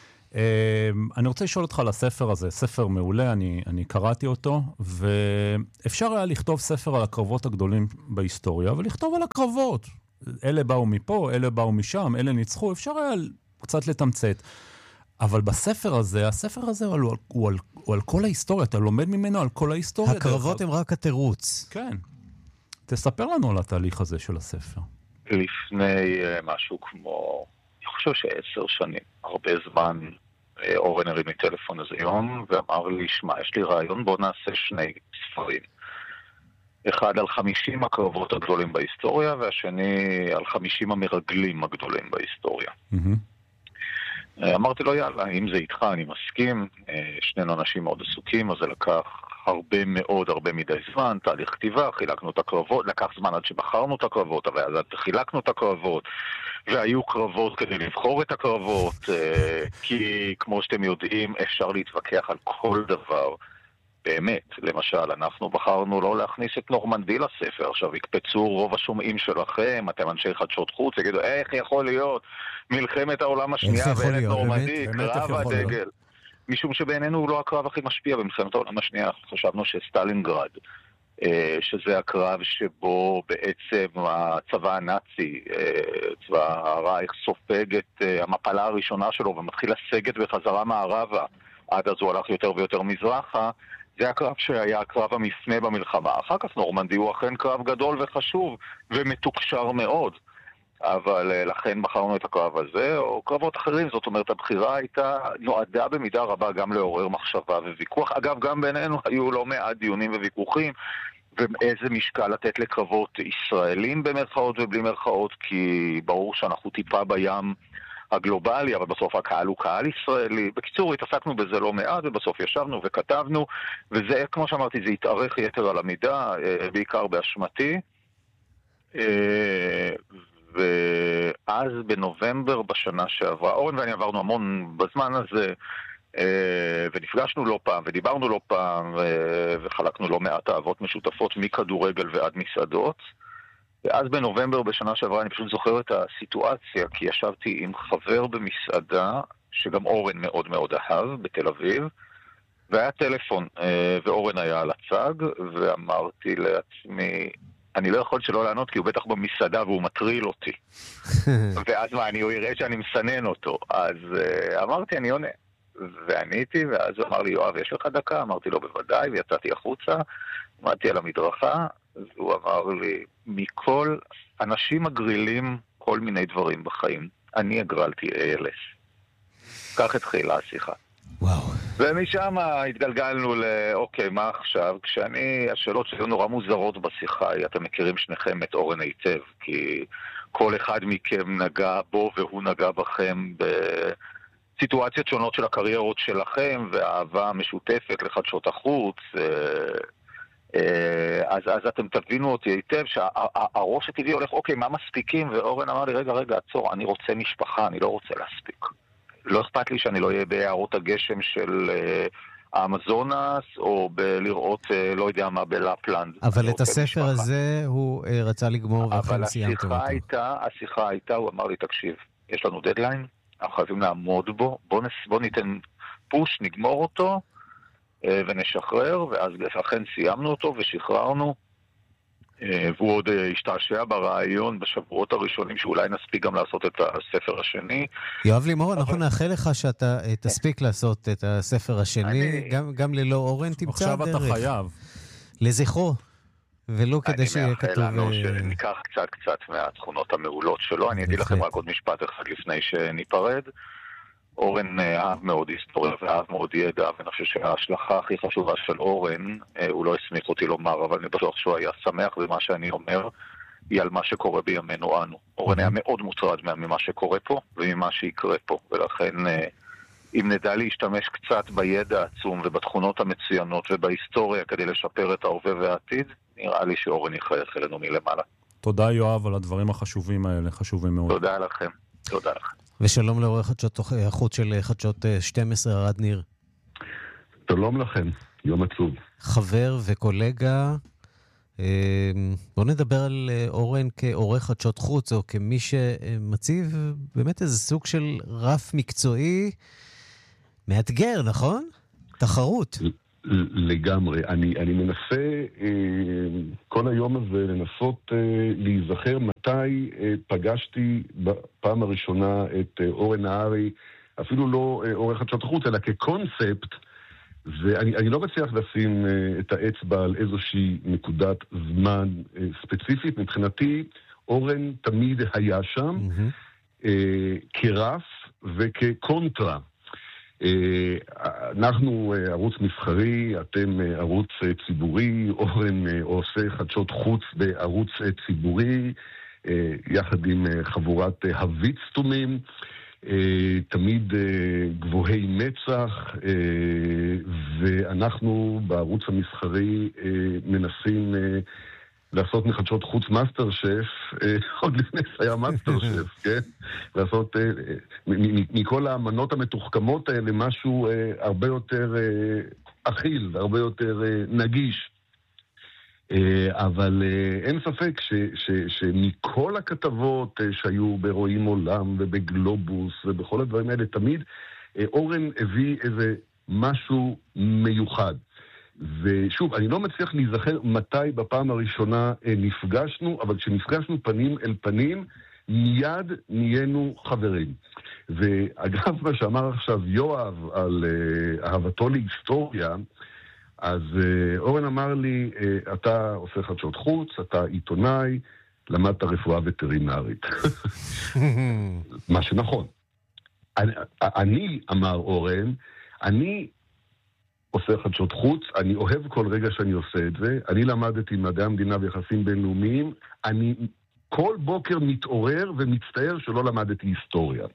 אני רוצה לשאול אותך על הספר הזה, ספר מעולה, אני, אני קראתי אותו, ואפשר היה לכתוב ספר על הקרבות הגדולים בהיסטוריה, ולכתוב על הקרבות. אלה באו מפה, אלה באו משם, אלה ניצחו, אפשר היה קצת לתמצת. אבל בספר הזה, הספר הזה הוא על, הוא על, הוא על כל ההיסטוריה, אתה לומד ממנו על כל ההיסטוריה. הקרבות הם רק התירוץ. כן. תספר לנו על התהליך הזה של הספר. לפני משהו כמו, אני חושב שעשר שנים, הרבה זמן, אורן הרים לי טלפון איזה יום, ואמר לי, שמע, יש לי רעיון, בוא נעשה שני ספרים. אחד על חמישים הקרבות הגדולים בהיסטוריה, והשני על חמישים המרגלים הגדולים בהיסטוריה. אמרתי לו, יאללה, אם זה איתך, אני מסכים. שנינו אנשים מאוד עסוקים, אז זה לקח הרבה מאוד, הרבה מדי זמן, תהליך כתיבה, חילקנו את הקרבות, לקח זמן עד שבחרנו את הקרבות, אבל אז חילקנו את הקרבות, והיו קרבות כדי לבחור את הקרבות, כי כמו שאתם יודעים, אפשר להתווכח על כל דבר. באמת, למשל, אנחנו בחרנו לא להכניס את נורמנדי לספר, עכשיו יקפצו רוב השומעים שלכם, אתם אנשי חדשות חוץ, יגידו, איך יכול להיות מלחמת העולם השנייה ואין את נורמנדי, קרב הדגל. משום שבעינינו הוא לא הקרב הכי משפיע במלחמת העולם השנייה, חשבנו שסטלינגרד, שזה הקרב שבו בעצם הצבא הנאצי, צבא הרייך, סופג את המפלה הראשונה שלו ומתחיל לסגת בחזרה מערבה, עד אז הוא הלך יותר ויותר מזרחה, זה הקרב שהיה הקרב המפנה במלחמה. אחר כך נורמנדי הוא אכן קרב גדול וחשוב ומתוקשר מאוד, אבל לכן בחרנו את הקרב הזה, או קרבות אחרים. זאת אומרת, הבחירה הייתה נועדה במידה רבה גם לעורר מחשבה וויכוח. אגב, גם בינינו היו לא מעט דיונים וויכוחים, ואיזה משקל לתת לקרבות ישראלים במרכאות ובלי מרכאות, כי ברור שאנחנו טיפה בים הגלובלי, אבל בסוף הקהל הוא קהל ישראלי. בקיצור, התעסקנו בזה לא מעט, ובסוף ישבנו וכתבנו, וזה, כמו שאמרתי, זה התארך יתר על המידה, בעיקר באשמתי. ואז בנובמבר בשנה שעברה, אורן ואני עברנו המון בזמן הזה, ונפגשנו לא פעם, ודיברנו לא פעם, וחלקנו לא מעט אהבות משותפות מכדורגל ועד מסעדות. ואז בנובמבר בשנה שעברה אני פשוט זוכר את הסיטואציה, כי ישבתי עם חבר במסעדה, שגם אורן מאוד מאוד אהב, בתל אביב, והיה טלפון, ואורן היה על הצג, ואמרתי לעצמי, אני לא יכול שלא לענות, כי הוא בטח במסעדה והוא מטריל אותי. ואז מה, אני אראה שאני מסנן אותו. אז אמרתי, אני עונה. ועניתי, ואז הוא אמר לי, יואב, יש לך דקה? אמרתי לו, בוודאי, ויצאתי החוצה, עמדתי על המדרכה, והוא אמר לי, מכל אנשים מגרילים כל מיני דברים בחיים, אני הגרלתי איי אל אס. כך התחילה השיחה. וואו. ומשם התגלגלנו לאוקיי, מה עכשיו? כשאני, השאלות שהיו נורא מוזרות בשיחה, אתם מכירים שניכם את אורן היטב, כי כל אחד מכם נגע בו והוא נגע בכם בסיטואציות שונות של הקריירות שלכם, והאהבה המשותפת לחדשות החוץ. אז, אז אתם תבינו אותי היטב שהראש הטבעי הולך, אוקיי, מה מספיקים? ואורן אמר לי, רגע, רגע, עצור, אני רוצה משפחה, אני לא רוצה להספיק. לא אכפת לי שאני לא אהיה ביערות הגשם של האמזונס, או בלראות, לא יודע מה, בלפלנד. אבל את הספר הזה הוא רצה לגמור, ואכן סיימתם אותו. אבל השיחה הייתה, השיחה הייתה, הוא אמר לי, תקשיב, יש לנו דדליין, אנחנו חייבים לעמוד בו, בוא, נס, בוא ניתן פוש, נגמור אותו, ונשחרר, ואז אכן סיימנו אותו ושחררנו, והוא עוד השתעשע ברעיון בשבועות הראשונים שאולי נספיק גם לעשות את הספר השני. יואב לימור, אנחנו נאחל לך שאתה תספיק לעשות את הספר השני, גם ללא אורן תמצא דרך. עכשיו אתה חייב. לזכרו, ולא כדי שיהיה כתוב... אני מאחל לנו שניקח קצת קצת מהתכונות המעולות שלו. אני אגיד לכם רק עוד משפט אחד לפני שניפרד. אורן אהב מאוד היסטוריה ואהב מאוד ידע, ואני חושב שההשלכה הכי חשובה של אורן, הוא לא הסמיך אותי לומר, אבל אני בטוח שהוא היה שמח במה שאני אומר, היא על מה שקורה בימינו אנו. אורן היה מאוד מוטרד ממה שקורה פה וממה שיקרה פה, ולכן אם נדע להשתמש קצת בידע העצום ובתכונות המצוינות ובהיסטוריה כדי לשפר את ההווה והעתיד, נראה לי שאורן יחייך אלינו מלמעלה. תודה יואב על הדברים החשובים האלה, חשובים מאוד. תודה לכם, תודה לכם. ושלום לעורך חדשות החוץ של חדשות שתים עשרה, ארד ניר. שלום לכם, יום עצוב. חבר וקולגה, בואו נדבר על אורן כעורך חדשות חוץ, או כמי שמציב באמת איזה סוג של רף מקצועי מאתגר, נכון? תחרות. לגמרי. אני, אני מנסה אה, כל היום הזה לנסות אה, להיזכר מתי אה, פגשתי בפעם הראשונה את אה, אורן נהרי, אפילו לא אה, עורך חדשות חוץ, אלא כקונספט, ואני אני לא מצליח לשים אה, את האצבע על איזושהי נקודת זמן אה, ספציפית. מבחינתי, אורן תמיד היה שם mm-hmm. אה, כרף וכקונטרה. אנחנו ערוץ מסחרי, אתם ערוץ ציבורי, אורן עושה חדשות חוץ בערוץ ציבורי, יחד עם חבורת הוויצטומים, תמיד גבוהי מצח, ואנחנו בערוץ המסחרי מנסים לעשות מחדשות חוץ מאסטר שף, עוד לפני שהיה מאסטר שף, כן? לעשות מכל האמנות המתוחכמות האלה משהו הרבה יותר אכיל, הרבה יותר נגיש. אבל אין ספק שמכל הכתבות שהיו ברואים עולם ובגלובוס ובכל הדברים האלה, תמיד אורן הביא איזה משהו מיוחד. ושוב, אני לא מצליח להיזכר מתי בפעם הראשונה נפגשנו, אבל כשנפגשנו פנים אל פנים, מיד נהיינו חברים. ואגב, מה שאמר עכשיו יואב על uh, אהבתו להיסטוריה, אז uh, אורן אמר לי, uh, אתה עושה חדשות חוץ, אתה עיתונאי, למדת רפואה וטרינרית. מה שנכון. אני, אני, אמר אורן, אני עושה חדשות חוץ, אני אוהב כל רגע שאני עושה את זה, אני למדתי מדעי המדינה ויחסים בינלאומיים, אני כל בוקר מתעורר ומצטער שלא למדתי היסטוריה.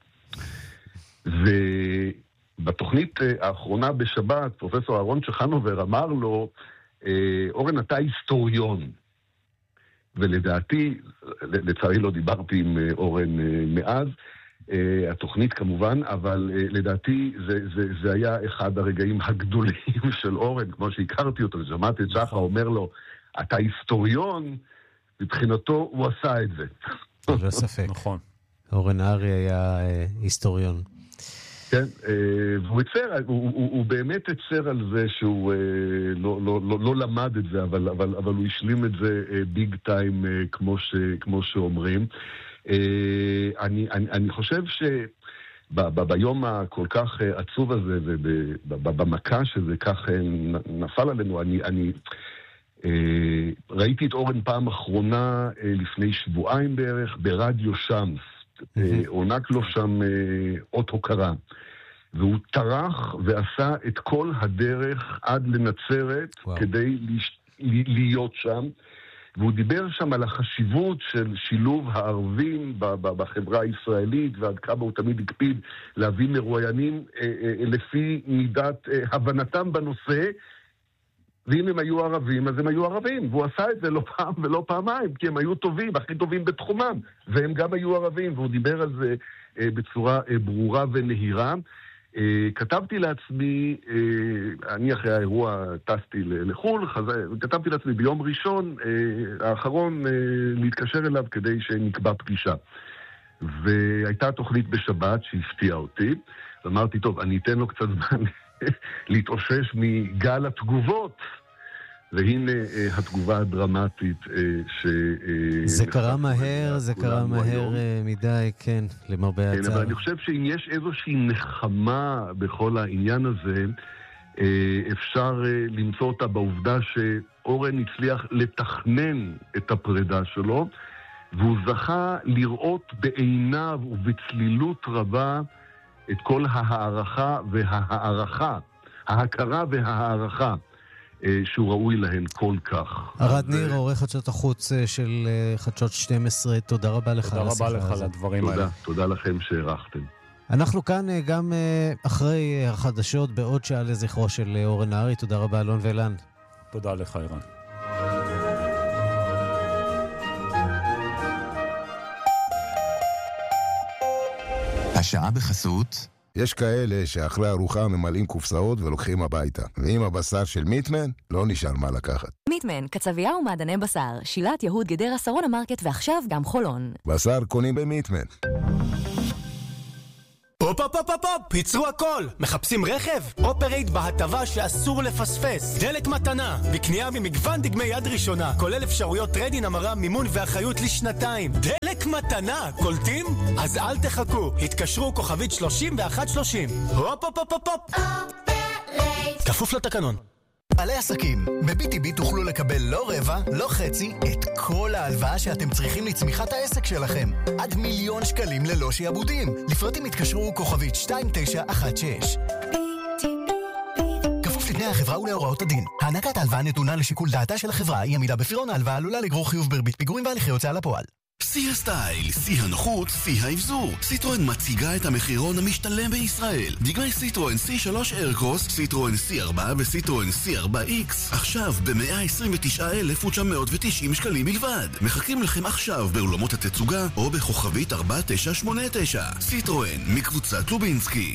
ובתוכנית האחרונה בשבת, פרופסור אהרון צ'חנובר אמר לו, אורן, אתה היסטוריון. ולדעתי, לצערי לא דיברתי עם אורן מאז, התוכנית כמובן, אבל לדעתי זה, זה, זה היה אחד הרגעים הגדולים של אורן, כמו שהכרתי אותו, ושמעתי את שחה אומר לו, אתה היסטוריון, מבחינתו הוא עשה את זה. לא ספק. נכון. אורן נהרי היה היסטוריון. כן, והוא הצר, הוא, הוא, הוא באמת הצר על זה שהוא לא, לא, לא, לא למד את זה, אבל, אבל, אבל הוא השלים את זה ביג טיים, כמו, ש, כמו שאומרים. אני, אני, אני חושב שביום הכל כך עצוב הזה, ובמכה שזה כך נפל עלינו, אני, אני ראיתי את אורן פעם אחרונה לפני שבועיים בערך ברדיו שמס, עונק לו שם אות הוקרה, והוא טרח ועשה את כל הדרך עד לנצרת כדי להיות שם, והוא דיבר שם על החשיבות של שילוב הערבים בחברה הישראלית, ועד כמה הוא תמיד הקפיד להביא מרואיינים לפי מידת הבנתם בנושא, ואם הם היו ערבים, אז הם היו ערבים, והוא עשה את זה לא פעם ולא פעמיים, כי הם היו טובים, הכי טובים בתחומם, והם גם היו ערבים, והוא דיבר על זה בצורה ברורה ונהירה. כתבתי לעצמי, אני אחרי האירוע טסתי לחול, כתבתי לעצמי ביום ראשון האחרון להתקשר אליו כדי שנקבע פגישה. והייתה תוכנית בשבת שהפתיעה אותי, ואמרתי, טוב, אני אתן לו קצת זמן להתאושש מגל התגובות והנה התגובה הדרמטית ש... זה קרה מהר, זה קרה מהר מדי, כן, למרבה הצער. כן, אבל אני חושב שאם יש איזושהי נחמה בכל העניין הזה, אפשר למצוא אותה בעובדה שאורן הצליח לתכנן את הפרידה שלו, והוא זכה לראות בעיניו ובצלילות רבה את כל ההערכה וההערכה, ההכרה וההערכה שהוא ראוי להן כל כך. ארד ניר, עורך חדשות החוץ של חדשות שתים עשרה, תודה רבה לך. תודה רבה לך על הדברים האלה. תודה, תודה לכם שהערכתם. אנחנו כאן גם אחרי החדשות בעוד שעה לזכרו של אורן נהרי. תודה רבה אלון ואילן. תודה לך אירן. השעה בחסות. יש כאלה שאחרי ארוחה ממלאים קופסאות ולוקחים הביתה. ועם הבשר של מיטמן לא נשאר מה לקחת. מיטמן, קצבייה ומעדני בשר. שילת יהוד גדרה שרון המרקט ועכשיו גם חולון. בשר קונים במיטמן. הופ הופ הופ הופ, ייצרו הכל. מחפשים רכב? אופרייט בהטבה שאסור לפספס. דלק מתנה, בקנייה ממגוון דגמי יד ראשונה, כולל אפשרויות טריידין, המרה, מימון ואחריות לשנתיים. דלק מתנה, קולטים? אז אל תחכו, התקשרו כוכבית שלושים ואחת שלושים. הופ הופ הופ הופ הופ. אופרייט. כפוף לתקנון. בעלי עסקים, ב-בי טי בי תוכלו לקבל לא רבע, לא חצי, את כל ההלוואה שאתם צריכים לצמיחת העסק שלכם. עד מיליון שקלים ללא שיעבודים. לפרטים התקשרו כוכבית שתיים תשע אחת שש. כפוף לתנאי החברה ולהוראות הדין. הענקת ההלוואה נתונה לשיקול דעתה של החברה, היא עמידה בפירעון ההלוואה עלולה לגרור חיוב בריבית פיגורים והליכי הוצאה לפועל. שיא הסטייל, שיא הנוחות, שיא האבזור. סיטרואן מציגה את המחירון המשתלם בישראל. דגמי סיטרואן סי שלוש איירקרוס, סיטרואן סי ארבע וסיטרואן סי ארבע איקס. עכשיו ב-מאה עשרים ותשעה אלף ותשע מאות ותשעים שקלים בלבד. מחכים לכם עכשיו באולמות התצוגה או בכוכבית ארבע תשע שמונה תשע. סיטרואן מקבוצת לובינסקי.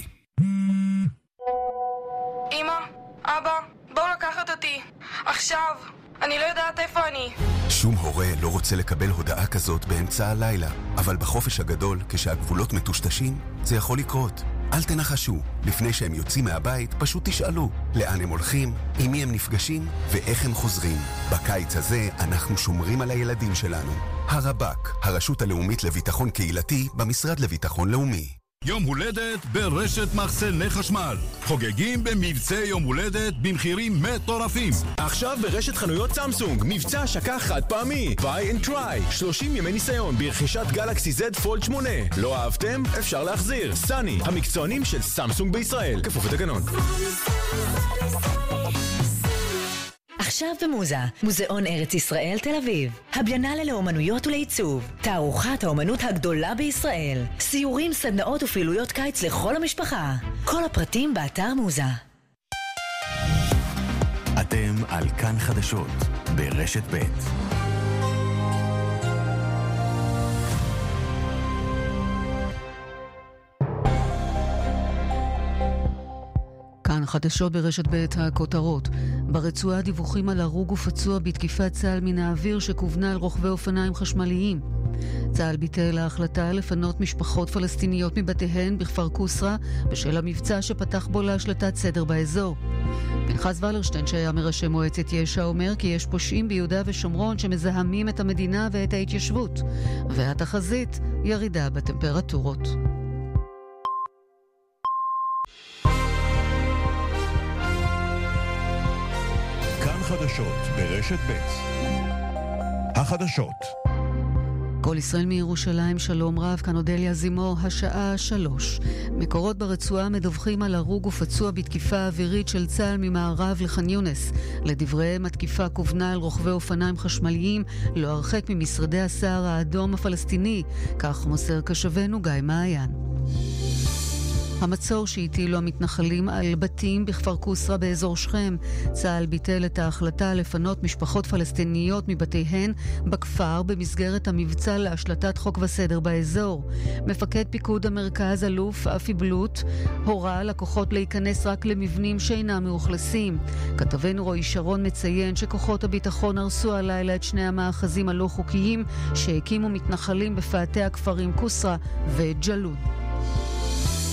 אמא, אבא, בואו לקחת אותי. עכשיו. אני לא יודעת איפה אני. שום הורה לא רוצה לקבל הודעה כזאת באמצע הלילה, אבל בחופש הגדול, כשהגבולות מטושטשים, זה יכול לקרות. אל תנחשו, לפני שהם יוצאים מהבית, פשוט תשאלו לאן הם הולכים, עם מי הם נפגשים ואיך הם חוזרים. בקיץ הזה אנחנו שומרים על הילדים שלנו. הרב"ק, הרשות הלאומית לביטחון קהילתי, במשרד לביטחון לאומי. יום הולדת ברשת מחסני חשמל. חוגגים במבצע יום הולדת במחירים מטורפים. עכשיו ברשת חנויות סמסונג, מבצע השקה חד פעמי. Buy and try, שלושים ימי ניסיון ברכישת גלקסי זד פולד שמונה. לא אהבתם? אפשר להחזיר. סני, המקצוענים של סמסונג בישראל. כפוף לתקנון. עכשיו במוזה, מוזיאון ארץ ישראל תל אביב, הביאנלה לאומנויות ולעיצוב, תערוכת האומנות הגדולה בישראל, סיורים, סדנאות ופעילויות קיץ לכל המשפחה. כל הפרטים באתר מוזה. אתם על כאן חדשות, ברשת ב'. כאן חדשות ברשת ב' הכותרות. ברצועה דיווחים על הרוג ופצוע בתקיפת צה"ל מן האוויר שכוונה על רוכבי אופניים חשמליים. צה"ל ביטל ההחלטה לפנות משפחות פלסטיניות מבתיהן בכפר קוסרה בשל המבצע שפתח בו להשלטת סדר באזור. פנחס ולרשטיין שהיה מראשי מועצת יש"ע אומר כי יש פושעים ביהודה ושומרון שמזהמים את המדינה ואת ההתיישבות, והתחזית ירידה בטמפרטורות. חדשות ברשת ב'. החדשות. כל ישראל מירושלים, שלום רב, כאן אודליה זימו, השעה שלוש. מקורות ברצועה מדווחים על הרוג ופצוע בתקיפה אווירית של צה"ל ממערב לח'אן יונס. לדבריהם, התקיפה כוונה על רוכבי אופניים חשמליים לא הרחק ממשרדי הסהר האדום הפלסטיני, כך מוסר קשבנו גיא מעיין. המצור שהטילו המתנחלים על בתים בכפר קוסרה באזור שכם. צה"ל ביטל את ההחלטה לפנות משפחות פלסטיניות מבתיהן בכפר במסגרת המבצע להשלטת חוק וסדר באזור. מפקד פיקוד המרכז אלוף אפי בלוט הורה לכוחות להיכנס רק למבנים שאינם מאוכלסים. כתבנו רועי שרון מציין שכוחות הביטחון הרסו הלילה את שני המאחזים הלא חוקיים שהקימו מתנחלים בפאתי הכפרים קוסרה וג'לוד.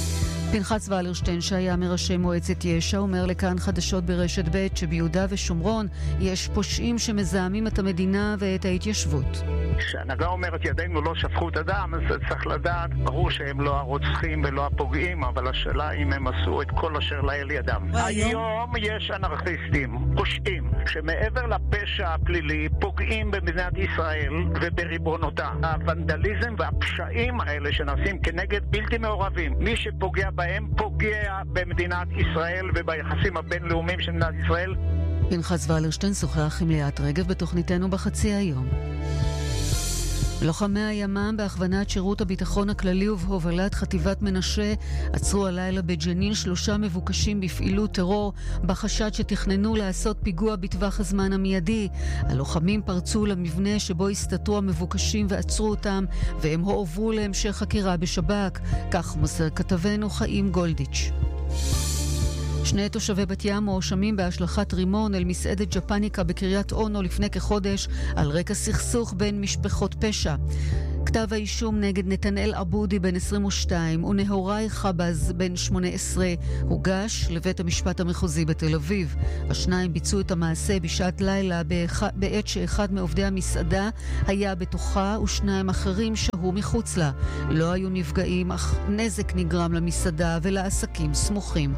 פנחס ולרשטיין, שהיה מראשי מועצת יש"ע, אומר לכאן חדשות ברשת ב' שביהודה ושומרון יש פושעים שמזהמים את המדינה ואת ההתיישבות. כשהנהגה אומרת ידינו לא שפכו את הדם, אז צריך לדעת, ברור שהם לא הרוצחים ולא הפוגעים, אבל השאלה אם הם עשו את כל אשר לאל ידם. היום יש אנרכיסטים, פושעים, שמעבר לפשע הפלילי פוגעים במדינת ישראל ובריבונותה. הוונדליזם והפשעים האלה שנעשים כנגד בלתי מעורבים, מי שפוגע בהם פוגע במדינת ישראל וביחסים הבינלאומיים של מדינת ישראל. פנחס ולרשטיין שוחח עם ליאת רגב בתוכניתנו בחצי היום. לוחמי הימ"מ בהכוונת שירות הביטחון הכללי ובהובלת חטיבת מנשה עצרו הלילה בג'נין שלושה מבוקשים בפעילות טרור בחשד שתכננו לעשות פיגוע בטווח הזמן המיידי. הלוחמים פרצו למבנה שבו הסתתרו המבוקשים ועצרו אותם, והם הועברו להמשך חקירה בשב"כ. כך מוסר כתבנו חיים גולדיץ'. שני תושבי בת ים מואשמים בהשלכת רימון אל מסעדת ג'פניקה בקריית אונו לפני כחודש על רקע סכסוך בין משפחות פשע. כתב האישום נגד נתנאל עבודי בן עשרים ושתיים ונהוראי חבז בן שמונה עשרה הוגש לבית המשפט המחוזי בתל אביב. השניים ביצעו את המעשה בשעת לילה באח... בעת שאחד מעובדי המסעדה היה בתוכה ושניים אחרים שהו מחוץ לה. לא היו נפגעים, אך נזק נגרם למסעדה ולעסקים סמוכים.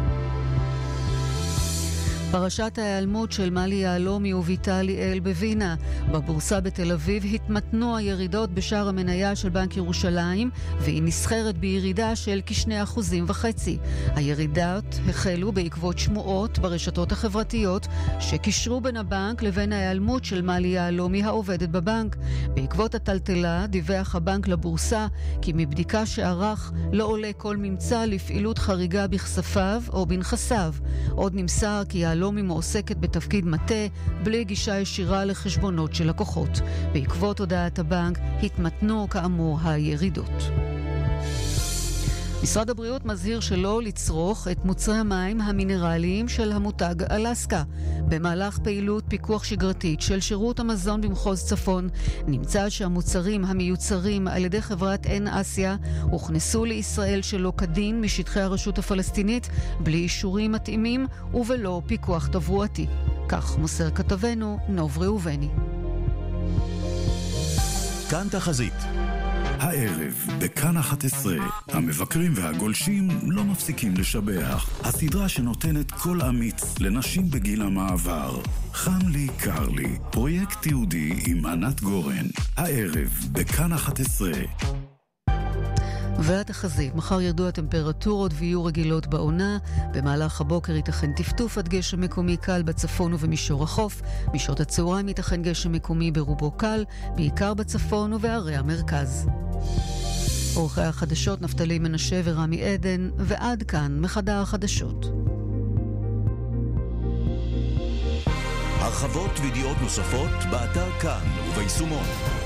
פרשת ההיעלמות של מלי יהלומי וביתה ליאל בווינה. בבורסה בתל אביב התמתנו הירידות בשער המניה של בנק ירושלים, והיא נסחרת בירידה של כשני אחוזים וחצי. הירידות החלו בעקבות שמועות ברשתות החברתיות שקישרו בין הבנק לבין ההיעלמות של מלי יהלומי העובדת בבנק. בעקבות הטלטלה דיווח הבנק לבורסה כי מבדיקה שערך לא עולה כל ממצא לפעילות חריגה בכספיו או בנכסיו. עוד נמסר כי יהלומי מועסקת בתפקיד מטה בלי גישה ישירה לחשבונות של לקוחות. בעקבות הודעת הבנק התמתנו כאמור הירידות. משרד הבריאות מזהיר שלא לצרוך את מוצרי המים המינרליים של המותג אלסקה. במהלך פעילות פיקוח שגרתית של שירות המזון במחוז צפון נמצא שהמוצרים המיוצרים על ידי חברת אין אסיה הוכנסו לישראל שלא כדין משטחי הרשות הפלסטינית בלי אישורים מתאימים ובלא פיקוח תברואתי. כך מוסר כתבנו נוב ראובני. כאן תחזית. הערב, בכאן אחת עשרה, המבקרים והגולשים לא מפסיקים לשבח. הסדרה שנותנת קול אמיץ לנשים בגיל המעבר. חם לי, קר לי, פרויקט תיעודי עם ענת גורן. הערב, בכאן אחת עשרה. והתחזית, מחר ירדו הטמפרטורות ויהיו רגילות בעונה. במהלך הבוקר ייתכן טפטוף עד גשם מקומי קל בצפון ובמישור החוף. בשעות הצהריים ייתכן גשם מקומי ברובו קל, בעיקר בצפון ובערי המרכז. עורכי החדשות נפתלי מנשה ורמי עדן, ועד כאן מחדר החדשות. הרחבות וידיעות נוספות באתר כאן וביישומון.